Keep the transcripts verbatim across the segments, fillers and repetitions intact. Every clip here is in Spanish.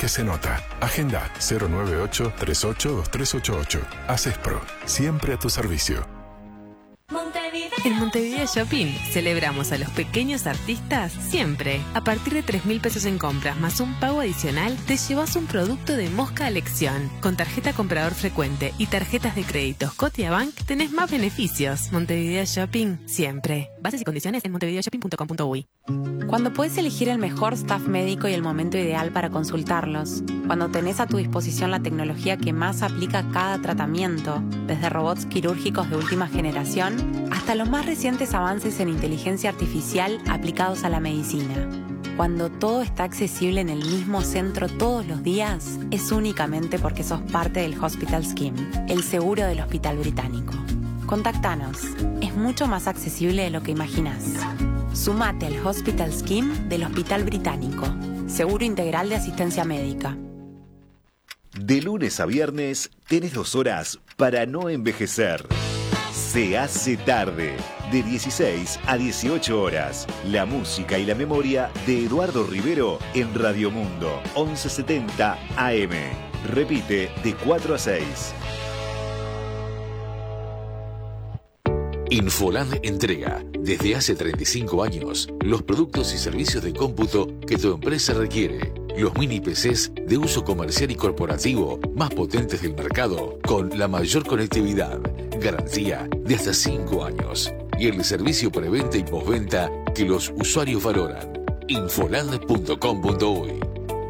que se nota. Agenda cero nueve ocho tres ocho dos tres ocho ocho. Acespro, siempre a tu servicio. En Montevideo Shopping celebramos a los pequeños artistas siempre. A partir de tres mil pesos en compras más un pago adicional, te llevas un producto de Mosca a elección. Con tarjeta comprador frecuente y tarjetas de crédito Scotiabank tenés más beneficios. Montevideo Shopping siempre. Bases y condiciones en montevideo shopping punto com punto uy. Cuando puedes elegir el mejor staff médico y el momento ideal para consultarlos. Cuando tenés a tu disposición la tecnología que más aplica a cada tratamiento, desde robots quirúrgicos de última generación hasta los más recientes avances en inteligencia artificial aplicados a la medicina. Cuando todo está accesible en el mismo centro todos los días, es únicamente porque sos parte del Hospital Scheme, el seguro del Hospital Británico. Contactanos. Es mucho más accesible de lo que imaginás. Sumate al Hospital Scheme del Hospital Británico. Seguro integral de asistencia médica. De lunes a viernes tenés dos horas para no envejecer. Se hace tarde, de dieciséis a dieciocho horas. La música y la memoria de Eduardo Rivero en Radio Mundo, once setenta A M. Repite de cuatro a seis. Infoland entrega, desde hace treinta y cinco años, los productos y servicios de cómputo que tu empresa requiere. Los mini P Cs de uso comercial y corporativo más potentes del mercado, con la mayor conectividad, garantía de hasta cinco años y el servicio preventa y postventa que los usuarios valoran. Infoland punto com punto uy.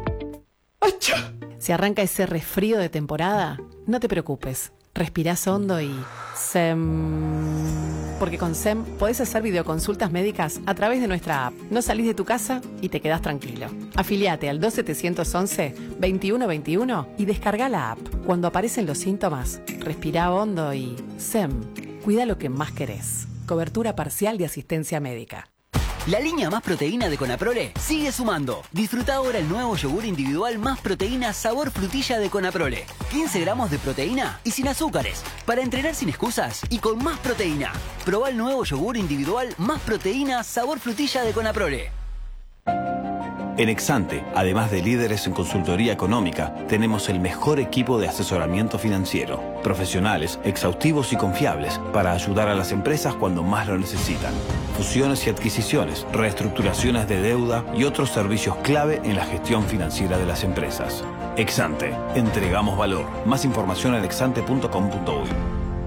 Si arranca ese resfrío de temporada, no te preocupes. Respirás hondo y... SEM... Porque con SEM podés hacer videoconsultas médicas a través de nuestra app. No salís de tu casa y te quedás tranquilo. Afiliate al dos siete once veintiuno veintiuno y descarga la app. Cuando aparecen los síntomas, respirá hondo y... SEM. Cuida lo que más querés. Cobertura parcial de asistencia médica. La línea Más Proteína de Conaprole sigue sumando. Disfruta ahora el nuevo yogur individual Más Proteína sabor frutilla de Conaprole. quince gramos de proteína y sin azúcares. Para entrenar sin excusas y con más proteína. Probá el nuevo yogur individual Más Proteína sabor frutilla de Conaprole. En Exante, además de líderes en consultoría económica, tenemos el mejor equipo de asesoramiento financiero. Profesionales, exhaustivos y confiables para ayudar a las empresas cuando más lo necesitan. Fusiones y adquisiciones, reestructuraciones de deuda y otros servicios clave en la gestión financiera de las empresas. Exante, entregamos valor. Más información en exante punto com punto uy.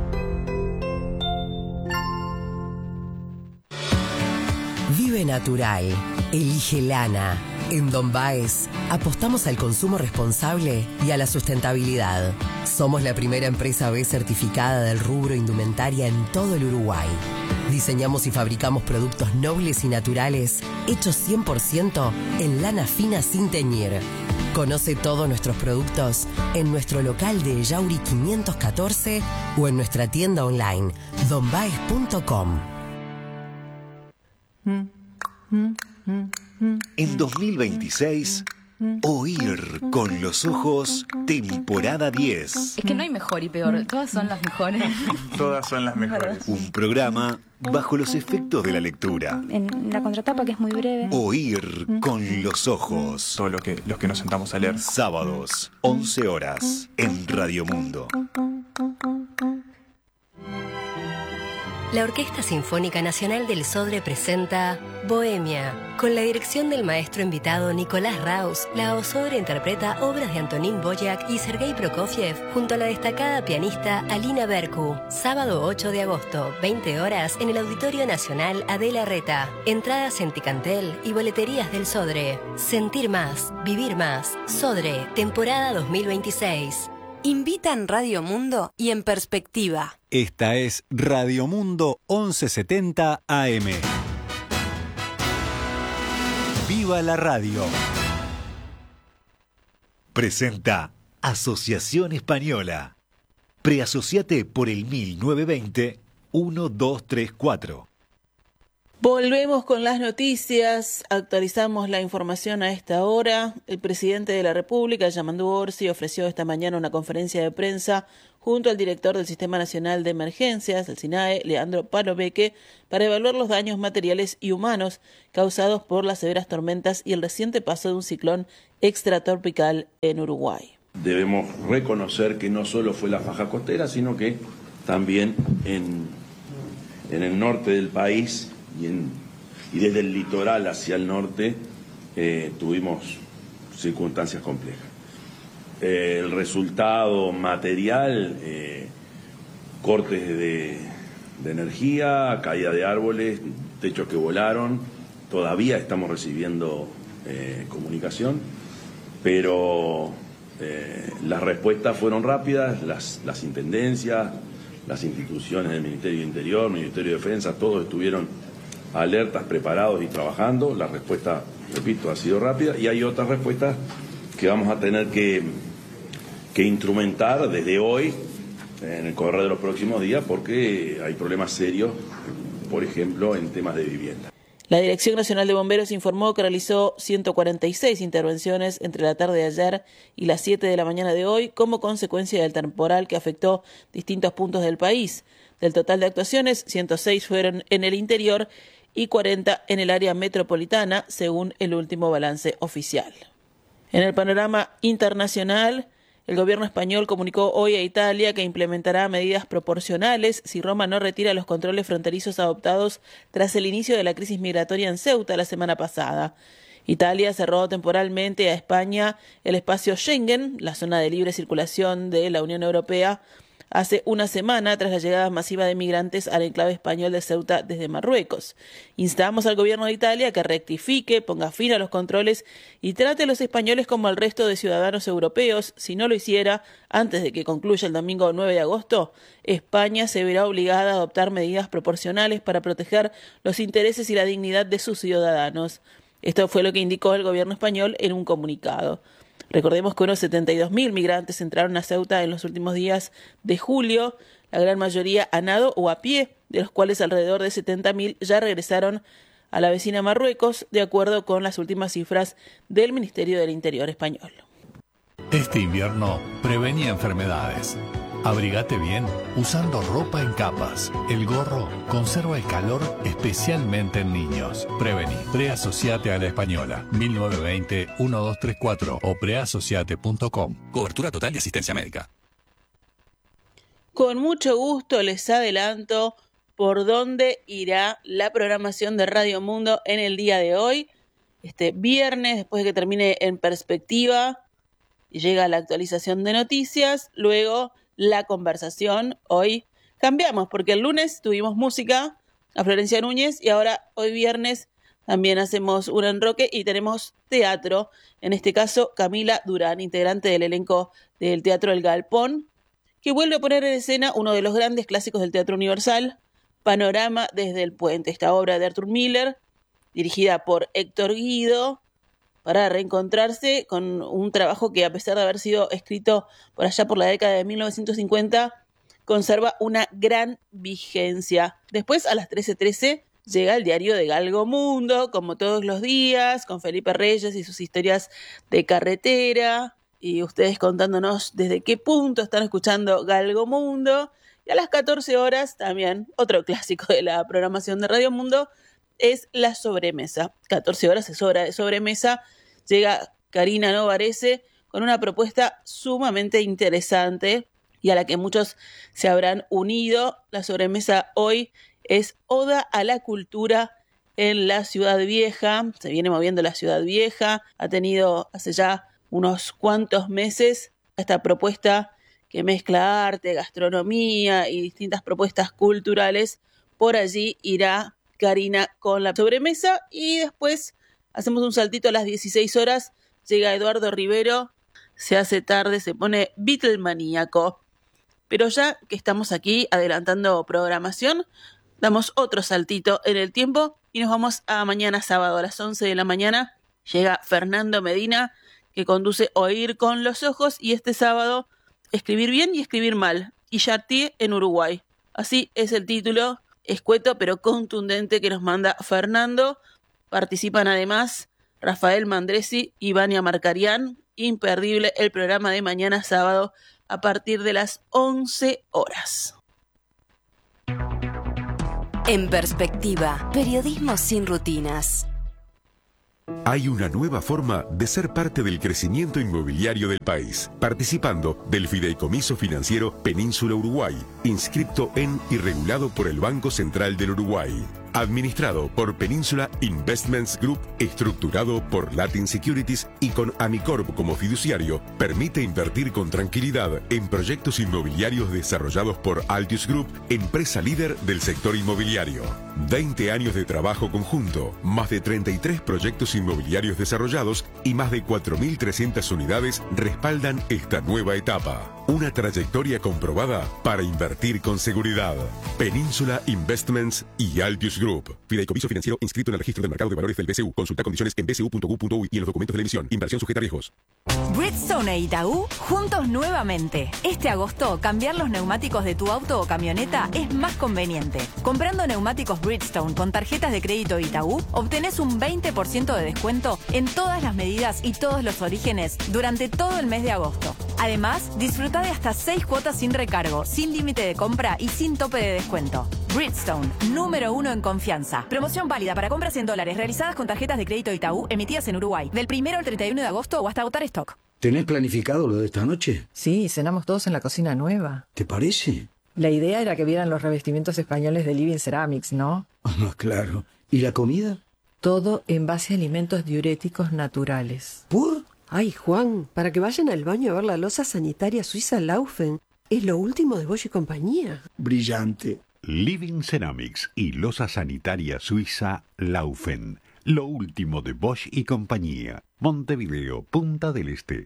Vive natural. Elige lana. En Don Baez apostamos al consumo responsable y a la sustentabilidad. Somos la primera empresa B certificada del rubro indumentaria en todo el Uruguay. Diseñamos y fabricamos productos nobles y naturales hechos cien por ciento en lana fina sin teñir. Conoce todos nuestros productos en nuestro local de Yauri quinientos catorce o en nuestra tienda online don baez punto com. En dos mil veintiséis, Oír con los ojos, temporada diez. Es que no hay mejor y peor, todas son las mejores. Todas son las mejores. Un programa bajo los efectos de la lectura. En la contratapa, que es muy breve. Oír con los ojos. Todo lo que, los que nos sentamos a leer. Sábados, once horas, en Radio Mundo. La Orquesta Sinfónica Nacional del Sodre presenta Bohemia. Con la dirección del maestro invitado Nicolás Raus, la Osodre interpreta obras de Antonín Boyac y Sergei Prokofiev junto a la destacada pianista Alina Berku. Sábado ocho de agosto, veinte horas, en el Auditorio Nacional Adela Reta. Entradas en Ticantel y boleterías del Sodre. Sentir más, vivir más. Sodre, temporada dos mil veintiséis. Invita en Radio Mundo y en Perspectiva. Esta es Radio Mundo once setenta A M. ¡Viva la radio! Presenta Asociación Española. Preasociate por el mil novecientos veinte, uno dos tres cuatro. Volvemos con las noticias, actualizamos la información a esta hora. El presidente de la República, Yamandu Orsi, ofreció esta mañana una conferencia de prensa junto al director del Sistema Nacional de Emergencias, el SINAE, Leandro Palomeque, para evaluar los daños materiales y humanos causados por las severas tormentas y el reciente paso de un ciclón extratropical en Uruguay. Debemos reconocer que no solo fue la faja costera, sino que también en, en el norte del país y, en, y desde el litoral hacia el norte eh, tuvimos circunstancias complejas. Eh, el resultado material, eh, cortes de, de energía, caída de árboles, techos que volaron, todavía estamos recibiendo eh, comunicación, pero eh, las respuestas fueron rápidas, las, las intendencias, las instituciones del Ministerio de Interior, Ministerio de Defensa, todos estuvieron alertas, preparados y trabajando. La respuesta, repito, ha sido rápida y hay otras respuestas que vamos a tener que, que instrumentar desde hoy en el correr de los próximos días porque hay problemas serios, por ejemplo, en temas de vivienda. La Dirección Nacional de Bomberos informó que realizó ciento cuarenta y seis intervenciones entre la tarde de ayer y las siete de la mañana de hoy como consecuencia del temporal que afectó distintos puntos del país. Del total de actuaciones, ciento seis fueron en el interior y cuarenta en el área metropolitana, según el último balance oficial. En el panorama internacional, el gobierno español comunicó hoy a Italia que implementará medidas proporcionales si Roma no retira los controles fronterizos adoptados tras el inicio de la crisis migratoria en Ceuta la semana pasada. Italia cerró temporalmente a España el espacio Schengen, la zona de libre circulación de la Unión Europea, hace una semana tras la llegada masiva de migrantes al enclave español de Ceuta desde Marruecos. Instamos al gobierno de Italia a que rectifique, ponga fin a los controles y trate a los españoles como al resto de ciudadanos europeos. Si no lo hiciera, antes de que concluya el domingo nueve de agosto, España se verá obligada a adoptar medidas proporcionales para proteger los intereses y la dignidad de sus ciudadanos. Esto fue lo que indicó el gobierno español en un comunicado. Recordemos que unos setenta y dos mil migrantes entraron a Ceuta en los últimos días de julio, la gran mayoría a nado o a pie, de los cuales alrededor de setenta mil ya regresaron a la vecina Marruecos, de acuerdo con las últimas cifras del Ministerio del Interior español. Este invierno prevení enfermedades. Abrigate bien usando ropa en capas. El gorro conserva el calor especialmente en niños. Prevení. Preasociate a la Española. mil novecientos veinte, doce treinta y cuatro o preasociate punto com. Cobertura total de asistencia médica. Con mucho gusto les adelanto por dónde irá la programación de Radio Mundo en el día de hoy. Este viernes, después de que termine En Perspectiva, llega la actualización de noticias, luego la conversación. Hoy cambiamos porque el lunes tuvimos música a Florencia Núñez y ahora hoy viernes también hacemos un enroque y tenemos teatro, en este caso Camila Durán, integrante del elenco del Teatro El Galpón, que vuelve a poner en escena uno de los grandes clásicos del teatro universal, Panorama desde el Puente, esta obra de Arthur Miller, dirigida por Héctor Guido, para reencontrarse con un trabajo que, a pesar de haber sido escrito por allá por la década de mil novecientos cincuenta, conserva una gran vigencia. Después, a las trece trece, llega el diario de Galgo Mundo, como todos los días, con Felipe Reyes y sus historias de carretera, y ustedes contándonos desde qué punto están escuchando Galgo Mundo. Y a las catorce horas, también, otro clásico de la programación de Radio Mundo, es La Sobremesa. catorce horas es hora de sobremesa. Llega Karina Novarese con una propuesta sumamente interesante y a la que muchos se habrán unido. La sobremesa hoy es Oda a la Cultura en la Ciudad Vieja. Se viene moviendo la Ciudad Vieja. Ha tenido hace ya unos cuantos meses esta propuesta que mezcla arte, gastronomía y distintas propuestas culturales. Por allí irá Karina con la sobremesa y después hacemos un saltito a las dieciséis horas, llega Eduardo Rivero, se hace tarde, se pone Beatlemaníaco. Pero ya que estamos aquí adelantando programación, damos otro saltito en el tiempo y nos vamos a mañana sábado a las once de la mañana. Llega Fernando Medina, que conduce Oír con los Ojos, y este sábado Escribir bien y escribir mal, y Chartier en Uruguay. Así es el título escueto pero contundente que nos manda Fernando. Participan además Rafael Mandresi y Vania Marcarián. Imperdible el programa de mañana sábado a partir de las once horas. En Perspectiva, periodismo sin rutinas. Hay una nueva forma de ser parte del crecimiento inmobiliario del país, participando del Fideicomiso Financiero Península Uruguay, inscripto en y regulado por el Banco Central del Uruguay. Administrado por Península Investments Group, estructurado por Latin Securities y con Amicorp como fiduciario, permite invertir con tranquilidad en proyectos inmobiliarios desarrollados por Altius Group, empresa líder del sector inmobiliario. veinte años de trabajo conjunto, más de treinta y tres proyectos inmobiliarios desarrollados y más de cuatro mil trescientas unidades respaldan esta nueva etapa. Una trayectoria comprobada para invertir con seguridad. Península Investments y Altius Group. Fideicomiso financiero inscrito en el registro del mercado de valores del B C U. Consulta condiciones en b c u punto g u punto u y en los documentos de la emisión. Inversión sujeta a riesgos. Bridgestone e Itaú, juntos nuevamente. Este agosto, cambiar los neumáticos de tu auto o camioneta es más conveniente. Comprando neumáticos Bridgestone con tarjetas de crédito Itaú, obtenés un veinte por ciento de descuento en todas las medidas y todos los orígenes durante todo el mes de agosto. Además, disfruta de hasta seis cuotas sin recargo, sin límite de compra y sin tope de descuento. Bridgestone, número uno en confianza. Promoción válida para compras en dólares realizadas con tarjetas de crédito Itaú emitidas en Uruguay, del primero al treinta y uno de agosto o hasta agotar stock. ¿Tenés planificado lo de esta noche? Sí, cenamos todos en la cocina nueva. ¿Te parece? La idea era que vieran los revestimientos españoles de Living Ceramics, ¿no? Ah, claro. ¿Y la comida? Todo en base a alimentos diuréticos naturales. ¿Por? Ay, Juan, para que vayan al baño a ver la loza sanitaria suiza Laufen. Es lo último de Bosch y compañía. Brillante. Living Ceramics y loza sanitaria suiza Laufen. Lo último de Bosch y compañía. Montevideo, Punta del Este.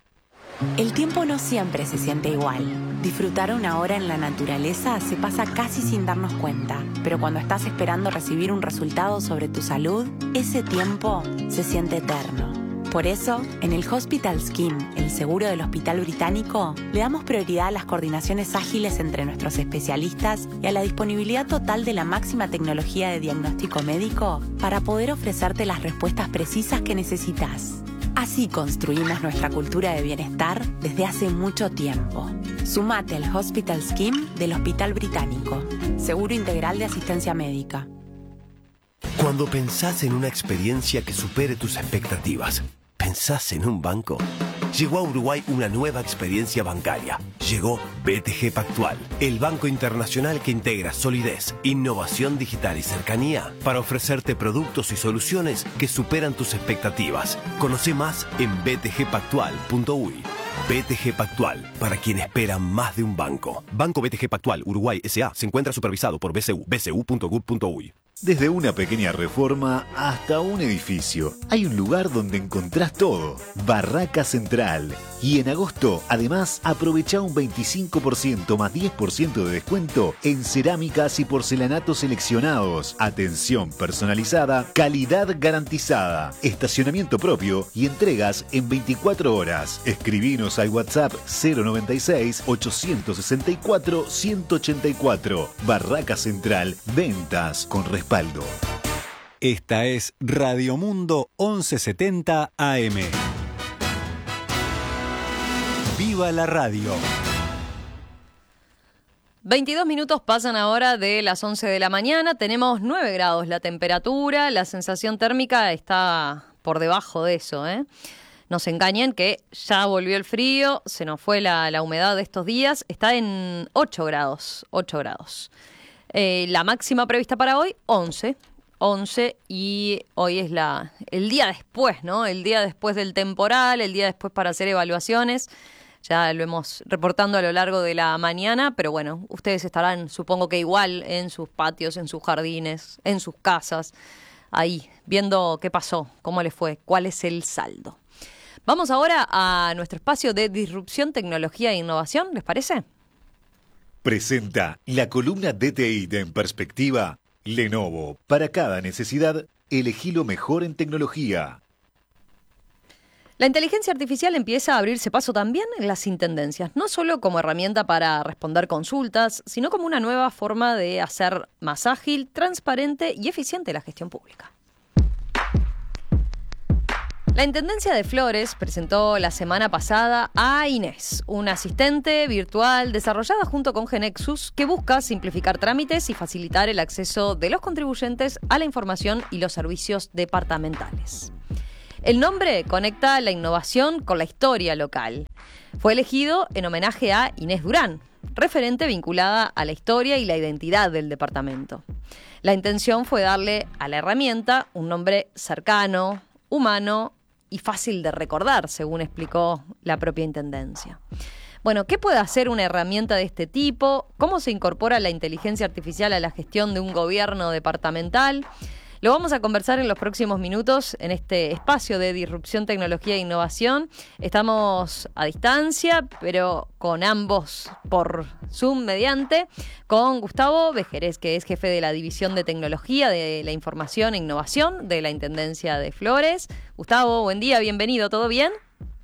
El tiempo no siempre se siente igual. Disfrutar una hora en la naturaleza se pasa casi sin darnos cuenta, pero cuando estás esperando recibir un resultado sobre tu salud, ese tiempo se siente eterno. Por eso, en el Hospital Scheme, el seguro del Hospital Británico, le damos prioridad a las coordinaciones ágiles entre nuestros especialistas y a la disponibilidad total de la máxima tecnología de diagnóstico médico para poder ofrecerte las respuestas precisas que necesitas. Así construimos nuestra cultura de bienestar desde hace mucho tiempo. Sumate al Hospital Scheme del Hospital Británico. Seguro integral de asistencia médica. Cuando pensás en una experiencia que supere tus expectativas, ¿pensás en un banco? Llegó a Uruguay una nueva experiencia bancaria. Llegó B T G Pactual, el banco internacional que integra solidez, innovación digital y cercanía para ofrecerte productos y soluciones que superan tus expectativas. Conoce más en b t g pactual punto u y. B T G Pactual, para quien espera más de un banco. Banco B T G Pactual Uruguay S A se encuentra supervisado por B C U, b c u punto gov punto u y. Desde una pequeña reforma hasta un edificio, hay un lugar donde encontrás todo. Barraca Central. Y en agosto, además, aprovecha un veinticinco por ciento más diez por ciento de descuento en cerámicas y porcelanatos seleccionados. Atención personalizada, calidad garantizada, estacionamiento propio y entregas en veinticuatro horas. Escribinos al WhatsApp cero noventa y seis, ochocientos sesenta y cuatro, ciento ochenta y cuatro. Barraca Central, ventas con respaldo. Esta es Radio Mundo once setenta A M. ¡Viva la radio! veintidós minutos pasan ahora de las once de la mañana. Tenemos nueve grados la temperatura. La sensación térmica está por debajo de eso, ¿eh? No se engañen que ya volvió el frío, se nos fue la, la humedad de estos días. Está en ocho grados. ocho grados. Eh, la máxima prevista para hoy, once. once y hoy es la el día después, ¿no? El día después del temporal, el día después para hacer evaluaciones. Ya lo hemos reportando a lo largo de la mañana, pero bueno, ustedes estarán, supongo que igual, en sus patios, en sus jardines, en sus casas, ahí, viendo qué pasó, cómo les fue, cuál es el saldo. Vamos ahora a nuestro espacio de disrupción, tecnología e innovación, ¿les parece? Presenta la columna D T I de En Perspectiva. Lenovo. Para cada necesidad, elegí lo mejor en tecnología. La inteligencia artificial empieza a abrirse paso también en las intendencias, no solo como herramienta para responder consultas, sino como una nueva forma de hacer más ágil, transparente y eficiente la gestión pública. La Intendencia de Flores presentó la semana pasada a Inés, un asistente virtual desarrollada junto con Genexus que busca simplificar trámites y facilitar el acceso de los contribuyentes a la información y los servicios departamentales. El nombre conecta la innovación con la historia local. Fue elegido en homenaje a Inés Durán, referente vinculada a la historia y la identidad del departamento. La intención fue darle a la herramienta un nombre cercano, humano y fácil de recordar, según explicó la propia Intendencia. Bueno, ¿qué puede hacer una herramienta de este tipo? ¿Cómo se incorpora la inteligencia artificial a la gestión de un gobierno departamental? Lo vamos a conversar en los próximos minutos en este espacio de disrupción, tecnología e innovación. Estamos a distancia, pero con ambos por Zoom mediante, con Gustavo Vejerez, que es jefe de la División de Tecnología de la Información e Innovación de la Intendencia de Flores. Gustavo, buen día, bienvenido, ¿todo bien?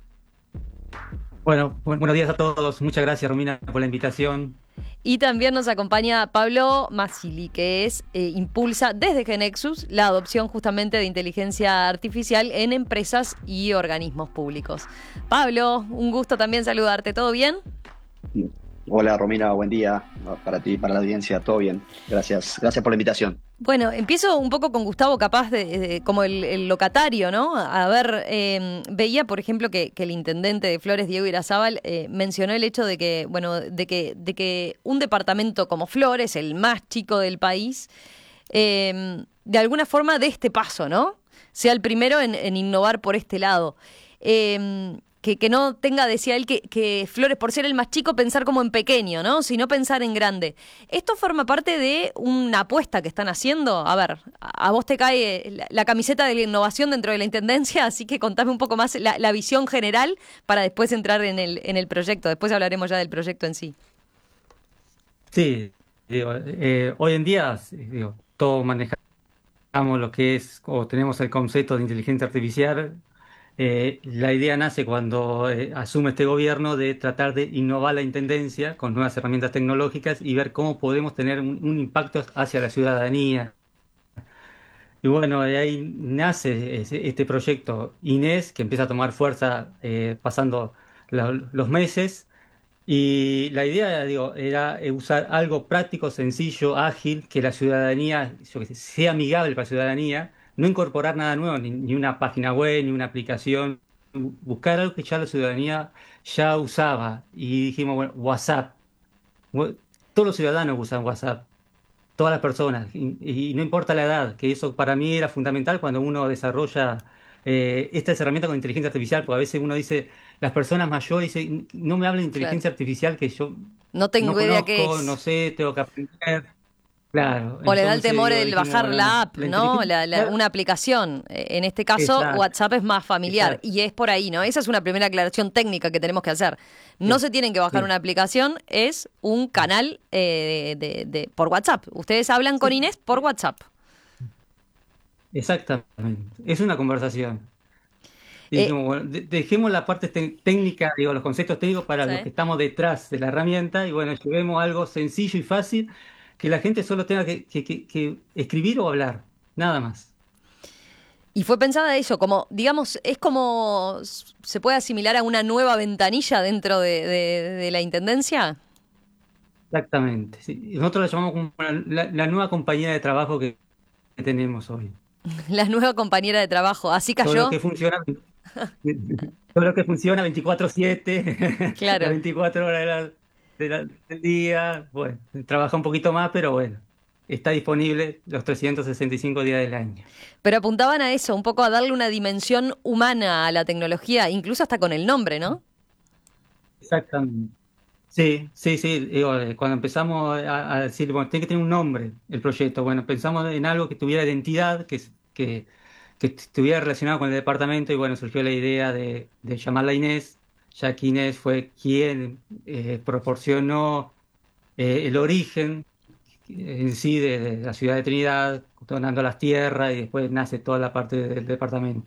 Bueno, bu- buenos días a todos. Muchas gracias, Romina, por la invitación. Y también nos acompaña Pablo Mazzilli, que es eh, impulsa desde Genexus la adopción justamente de inteligencia artificial en empresas y organismos públicos. Pablo, un gusto también saludarte. ¿Todo bien? Hola Romina, buen día para ti, para la audiencia, todo bien. Gracias, gracias por la invitación. Bueno, empiezo un poco con Gustavo, capaz de, de como el, el locatario, ¿no? A ver, eh, veía, por ejemplo, que, que el intendente de Flores, Diego Irazábal, eh, mencionó el hecho de que, bueno, de que, de que un departamento como Flores, el más chico del país, eh, de alguna forma dé este paso, ¿no? Sea el primero en, en innovar por este lado. Eh, Que, que no tenga, decía él, que, que Flores, por ser el más chico, pensar como en pequeño, ¿no? Sino pensar en grande. ¿Esto forma parte de una apuesta que están haciendo? A ver, a vos te cae la, la camiseta de la innovación dentro de la Intendencia, así que contame un poco más la, la visión general para después entrar en el, en el proyecto. Después hablaremos ya del proyecto en sí. Sí, digo, eh, hoy en día, digo, todos manejamos lo que es, o tenemos el concepto de inteligencia artificial. Eh, la idea nace cuando eh, asume este gobierno de tratar de innovar la intendencia con nuevas herramientas tecnológicas y ver cómo podemos tener un, un impacto hacia la ciudadanía. Y bueno, de ahí nace ese- este proyecto Inés, que empieza a tomar fuerza eh, pasando la- los meses. Y la idea, digo, era eh, usar algo práctico, sencillo, ágil, que la ciudadanía, yo qué sé, sea amigable para la ciudadanía. No incorporar nada nuevo, ni, ni una página web, ni una aplicación, bu- buscar algo que ya la ciudadanía ya usaba. Y dijimos, bueno, WhatsApp. Wa- Todos los ciudadanos usan WhatsApp, todas las personas, y, y no importa la edad, que eso para mí era fundamental cuando uno desarrolla eh, estas herramientas con inteligencia artificial, porque a veces uno dice, las personas mayores dicen, no me hablen de inteligencia artificial que yo No tengo no idea conozco, qué es. no sé, tengo que aprender. Claro. O le da el entonces, temor digo, el dijimos, bajar bueno, la app, la ¿no? inteligencia La- la- una aplicación. Eh, En este caso, Exacto. WhatsApp es más familiar Exacto. y es por ahí, ¿no? Esa es una primera aclaración técnica que tenemos que hacer. No Sí. se tienen que bajar Sí. una aplicación, es un canal eh, de, de- de- por WhatsApp. Ustedes hablan con Inés por WhatsApp. Exactamente. Es una conversación. Y Eh, dijimos, bueno, de- dejemos la parte te- técnica, digo, los conceptos técnicos para Sí. los que estamos detrás de la herramienta y bueno, llevemos algo sencillo y fácil que la gente solo tenga que, que- que- que escribir o hablar, nada más. Y fue pensada eso, como, digamos, es como, se puede asimilar a una nueva ventanilla dentro de, de- de la Intendencia. Exactamente. Sí. Y nosotros la llamamos como la, la- la nueva compañía de trabajo que, que tenemos hoy. La nueva compañera de trabajo. Así Todo cayó. lo que funciona, todo lo que funciona veinticuatro siete, Claro. las veinticuatro horas de la- de la- del día. Bueno, trabaja un poquito más, pero bueno, está disponible los trescientos sesenta y cinco días del año. Pero apuntaban a eso, un poco a darle una dimensión humana a la tecnología, incluso hasta con el nombre, ¿no? Exactamente. Sí, sí, sí. Digo, eh, cuando empezamos a, a decir, bueno, tiene que tener un nombre el proyecto. Bueno, pensamos en algo que tuviera identidad, que, s- que, que estuviera relacionado con el departamento y bueno, surgió la idea de, de llamarla Inés, ya que Inés fue quien eh, proporcionó eh, el origen en sí de, de la ciudad de Trinidad, donando las tierras y después nace toda la parte del departamento.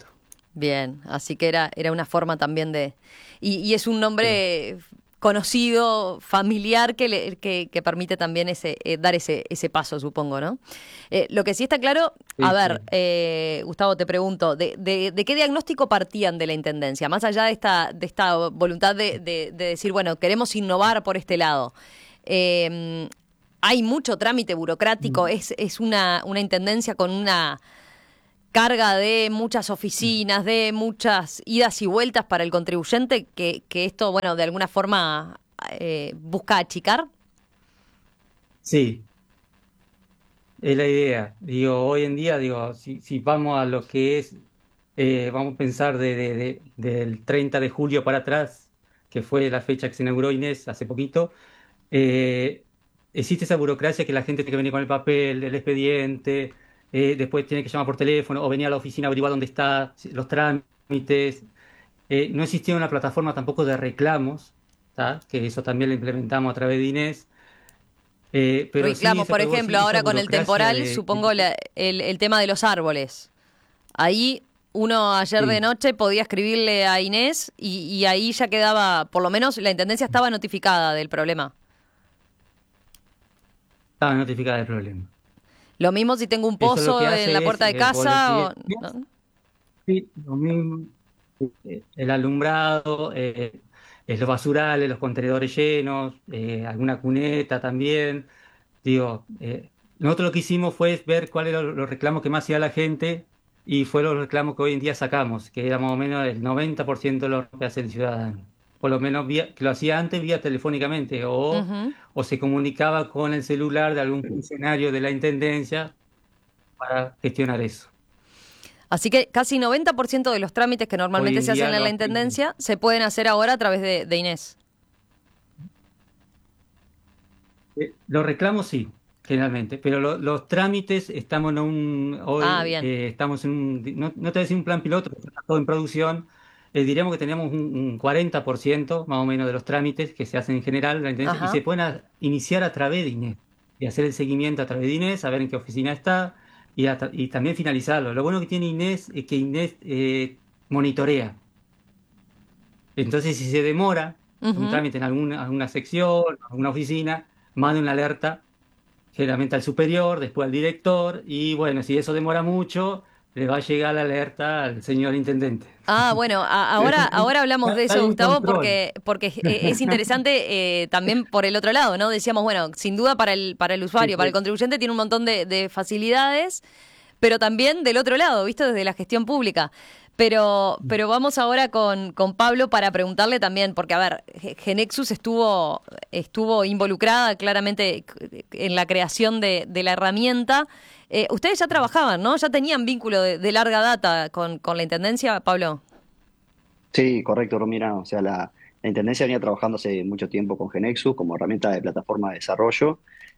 Bien, así que era, era una forma también de... Y, y es un nombre sí. conocido, familiar, que, le, que, que permite también ese eh, dar ese, ese paso, supongo, ¿no? Eh, lo que sí está claro, sí, a ver, sí. eh, Gustavo, te pregunto, ¿de, de, ¿de qué diagnóstico partían de la Intendencia? Más allá de esta, de esta voluntad de, de, de decir, bueno, queremos innovar por este lado. Eh, hay mucho trámite burocrático, mm. es, es una, una Intendencia con una... carga de muchas oficinas, de muchas idas y vueltas para el contribuyente, que, que esto, bueno, de alguna forma eh, busca achicar. Sí, es la idea. Digo, hoy en día, digo, si, si vamos a lo que es, eh, vamos a pensar de, de, de, del treinta de julio para atrás, que fue la fecha que se inauguró Inés hace poquito, eh, existe esa burocracia que la gente tiene que venir con el papel, el expediente... Eh, después tiene que llamar por teléfono o venir a la oficina a averiguar dónde están los trámites. Eh, no existía una plataforma tampoco de reclamos, ¿tá? Que eso también lo implementamos a través de Inés. Eh, pero reclamos, sí, por ejemplo, sí, ahora con el temporal, de, supongo de... La, el, el tema de los árboles. Ahí uno ayer sí. de noche podía escribirle a Inés y, y ahí ya quedaba, por lo menos la Intendencia estaba notificada del problema. Estaba notificada del problema. Lo mismo si tengo un pozo en la puerta es, de casa. O, ¿no? Sí, lo mismo. El alumbrado, eh, los basurales, los contenedores llenos, eh, alguna cuneta también. Digo, eh, nosotros lo que hicimos fue ver cuáles eran los reclamos que más hacía la gente y fueron los reclamos que hoy en día sacamos, que era más o menos el noventa por ciento de lo que hace el ciudadano. Por lo menos vía, que lo hacía antes vía telefónicamente o, uh-huh. o se comunicaba con el celular de algún funcionario de la Intendencia para gestionar eso. Así que casi noventa por ciento de los trámites que normalmente se hacen en la no, Intendencia se pueden hacer ahora a través de, de Inés. Eh, los reclamos sí, generalmente, pero lo, los trámites estamos en un... Hoy, ah, bien. Eh, estamos en un... No, no te voy a decir un plan piloto, porque está todo en producción. Eh, diríamos que tenemos un, un cuarenta por ciento más o menos de los trámites que se hacen en general en la Intendencia y se pueden a, iniciar a través de Inés y hacer el seguimiento a través de Inés, saber en qué oficina está y, a, y también finalizarlo. Lo bueno que tiene Inés es que Inés eh, monitorea. Entonces, si se demora uh-huh. un trámite en alguna, alguna sección, alguna oficina, manda una alerta generalmente al superior, después al director y bueno, si eso demora mucho... le va a llegar la alerta al señor intendente. Ah, bueno, a, ahora ahora hablamos de eso, Gustavo, porque porque es interesante eh, también por el otro lado, ¿no? Decíamos, bueno, sin duda para el para el usuario, sí, para el contribuyente tiene un montón de, de facilidades, pero también del otro lado, ¿viste? Desde la gestión pública. Pero pero vamos ahora con, con Pablo para preguntarle también, porque, a ver, Genexus estuvo estuvo involucrada claramente en la creación de, de la herramienta. Eh, ustedes ya trabajaban, ¿no? Ya tenían vínculo de, de larga data con, con la Intendencia, Pablo. Sí, correcto, Romina. O sea, la, la Intendencia venía trabajando hace mucho tiempo con Genexus como herramienta de plataforma de desarrollo.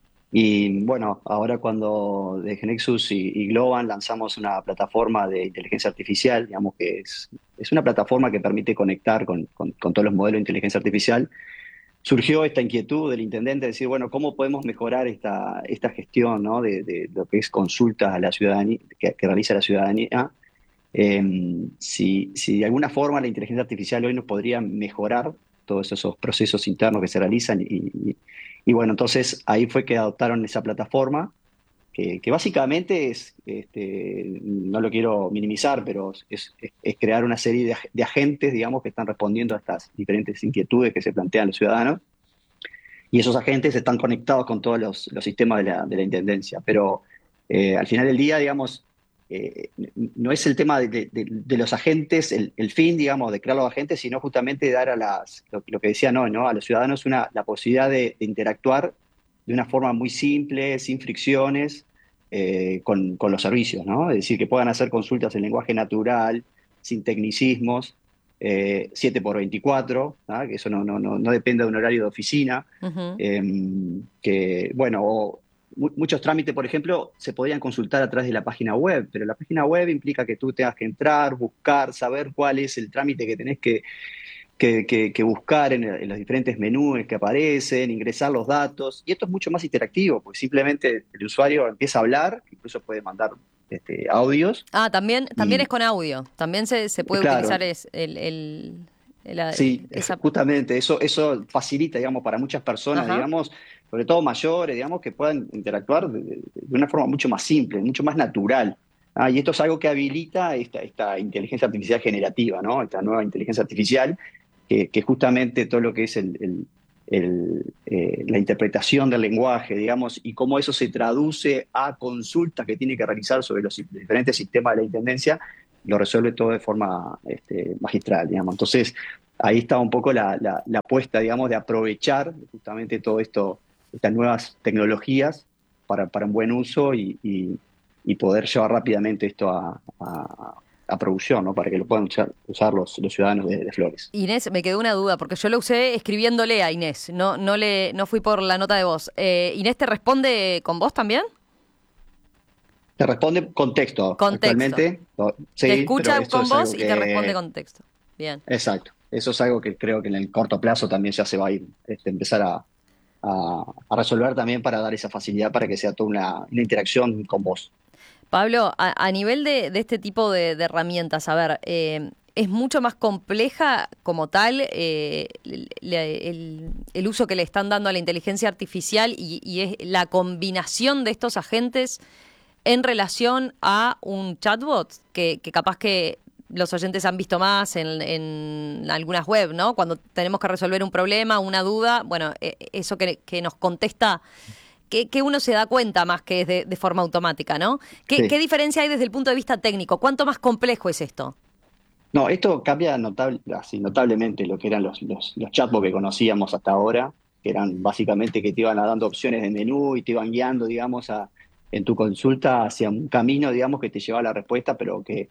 Y bueno, ahora cuando de Genexus y, y Globan lanzamos una plataforma de inteligencia artificial, digamos que es, es una plataforma que permite conectar con, con, con todos los modelos de inteligencia artificial, surgió esta inquietud del intendente de decir, bueno, ¿cómo podemos mejorar esta, esta gestión, ¿no? de, de lo que es consultas a la ciudadanía, que, que realiza la ciudadanía? Eh, si, si de alguna forma la inteligencia artificial hoy nos podría mejorar todos esos procesos internos que se realizan y, y Y bueno, entonces ahí fue que adoptaron esa plataforma, que, que básicamente es, este, no lo quiero minimizar, pero es, es, es crear una serie de, de agentes, digamos, que están respondiendo a estas diferentes inquietudes que se plantean los ciudadanos. Y esos agentes están conectados con todos los, los sistemas de la, de la Intendencia. Pero eh, al final del día, digamos, eh, no es el tema de, de, de los agentes, el, el fin, digamos, de crear los agentes, sino justamente dar a las, lo, lo que decía no, ¿no? a los ciudadanos una, la posibilidad de, de interactuar de una forma muy simple, sin fricciones, eh, con, con los servicios, ¿no? Es decir, que puedan hacer consultas en lenguaje natural, sin tecnicismos, eh, siete por veinticuatro, ¿no? Que eso no, no, no, no depende de un horario de oficina, uh-huh. eh, que, bueno, o, muchos trámites, por ejemplo, se podrían consultar a través de la página web, pero la página web implica que tú tengas que entrar, buscar, saber cuál es el trámite que tenés que, que, que, que buscar en, en los diferentes menús que aparecen, ingresar los datos. Y esto es mucho más interactivo, porque simplemente el usuario empieza a hablar, incluso puede mandar este, audios. Ah, también, también Y- es con audio. También se, se puede Claro. utilizar es, el, el, el- Sí, esa... justamente, eso, eso facilita, digamos, para muchas personas, Ajá. digamos, sobre todo mayores, digamos, que puedan interactuar de, de- de una forma mucho más simple, mucho más natural. Ah, y esto es algo que habilita esta, esta inteligencia artificial generativa, ¿no? Esta nueva inteligencia artificial, que, que justamente todo lo que es el, el- el, eh, la interpretación del lenguaje, digamos, y cómo eso se traduce a consultas que tiene que realizar sobre los diferentes sistemas de la Intendencia, lo resuelve todo de forma este, magistral, digamos. Entonces, ahí está un poco la, la, la apuesta, digamos, de aprovechar justamente todo esto, estas nuevas tecnologías para, para un buen uso y, y- y poder llevar rápidamente esto a, a- a producción, ¿no? Para que lo puedan usar, usar los, los ciudadanos de, de Flores. Inés, me quedó una duda, porque yo lo usé escribiéndole a Inés, no, no, le, no fui por la nota de voz. Eh, ¿Inés te responde con vos también? Te responde con texto, Con texto. actualmente. No, sí, te escucha pero esto con es vos algo y que- te responde con texto. Bien. Exacto. Eso es algo que creo que en el corto plazo también ya se va a ir, este, empezar a, a- a resolver también para dar esa facilidad para que sea toda una, una interacción con vos. Pablo, a, a nivel de, de este tipo de, de herramientas, a ver, eh, ¿es mucho más compleja como tal eh, el, el- el uso que le están dando a la inteligencia artificial y, y es la combinación de estos agentes en relación a un chatbot que, que capaz que los oyentes han visto más en, en algunas web, ¿no? Cuando tenemos que resolver un problema, una duda, bueno, eh, eso que, que nos contesta, que, que uno se da cuenta más que es de, de forma automática, ¿no? ¿Qué, Sí. ¿Qué diferencia hay desde el punto de vista técnico? ¿Cuánto más complejo es esto? No, esto cambia notable, así, notablemente lo que eran los, los, los chatbots que conocíamos hasta ahora, que eran básicamente que te iban dando opciones de menú y te iban guiando, digamos, a, en tu consulta hacia un camino, digamos, que te lleva a la respuesta, pero que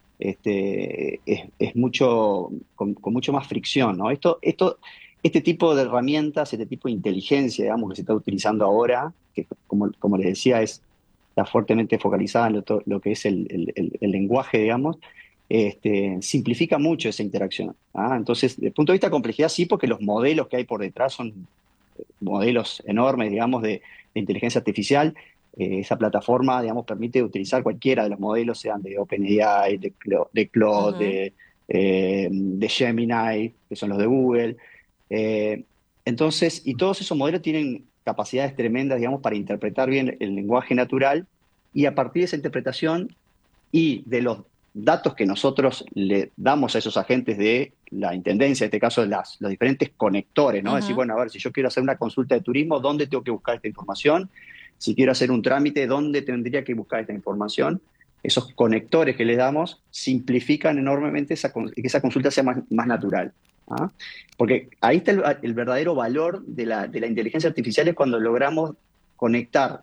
este, es, es mucho, con, con mucho más fricción, ¿no? Esto, esto, este tipo de herramientas, este tipo de inteligencia, digamos, que se está utilizando ahora, que como, como les decía, es, está fuertemente focalizada en lo, to- lo que es el, el- el- el lenguaje, digamos, este, simplifica mucho esa interacción. ¿Ah? Entonces, desde el punto de vista de complejidad, sí, porque los modelos que hay por detrás son modelos enormes, digamos, de, de inteligencia artificial. Eh, esa plataforma, digamos, permite utilizar cualquiera de los modelos, sean de OpenAI, de, Clo- de Claude, Ujú. de, eh, de Gemini, que son los de Google. Eh, entonces, y todos esos modelos tienen capacidades tremendas, digamos, para interpretar bien el lenguaje natural y a partir de esa interpretación y de los datos que nosotros le damos a esos agentes de la intendencia, en este caso las, los diferentes conectores, ¿no? Ujú. Decir, bueno, a ver, si yo quiero hacer una consulta de turismo, ¿dónde tengo que buscar esta información? Si quiero hacer un trámite, ¿dónde tendría que buscar esta información? Esos conectores que le damos simplifican enormemente esa, con- que esa consulta sea más, más natural. ¿Ah? Porque ahí está el, el verdadero valor de la, de la inteligencia artificial, es cuando logramos conectar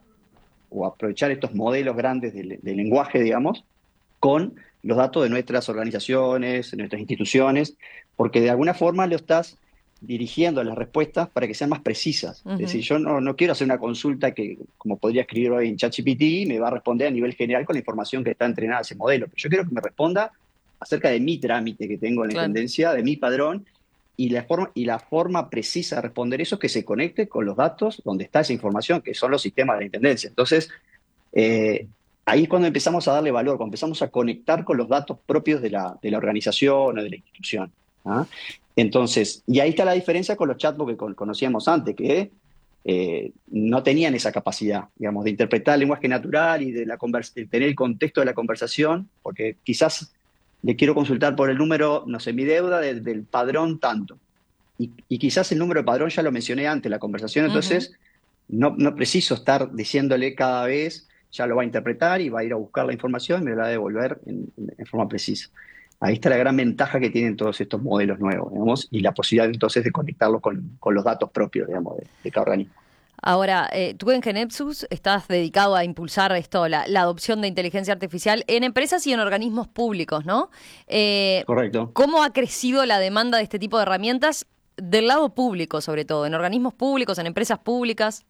o aprovechar estos modelos grandes de, de lenguaje, digamos, con los datos de nuestras organizaciones, de nuestras instituciones, porque de alguna forma lo estás dirigiendo a las respuestas para que sean más precisas. Ujú. Es decir, yo no, no quiero hacer una consulta que, como podría escribir hoy en ChatGPT, me va a responder a nivel general con la información que está entrenada ese modelo. Pero yo quiero que me responda acerca de mi trámite que tengo en la Claro. intendencia, de mi padrón, y la forma, y la forma precisa de responder eso es que se conecte con los datos donde está esa información, que son los sistemas de la intendencia. Entonces, eh, ahí es cuando empezamos a darle valor, cuando empezamos a conectar con los datos propios de la, de la organización o de la institución. ¿Ah? Entonces, y ahí está la diferencia con los chatbots que con- conocíamos antes, que eh, no tenían esa capacidad, digamos, de interpretar el lenguaje natural y de, la convers- de tener el contexto de la conversación, porque quizás le quiero consultar por el número, no sé, mi deuda del, del padrón tanto. Y, y quizás el número de padrón ya lo mencioné antes en la conversación, entonces no, no preciso estar diciéndole cada vez, ya lo va a interpretar y va a ir a buscar la información y me la va a devolver en, en- en forma precisa. Ahí está la gran ventaja que tienen todos estos modelos nuevos, digamos, y la posibilidad entonces de conectarlos con, con los datos propios, digamos, de, de cada organismo. Ahora, eh, tú en Genepsus estás dedicado a impulsar esto, la, la adopción de inteligencia artificial en empresas y en organismos públicos, ¿no? Eh, Correcto. ¿Cómo ha crecido la demanda de este tipo de herramientas del lado público, sobre todo, en organismos públicos, en empresas públicas?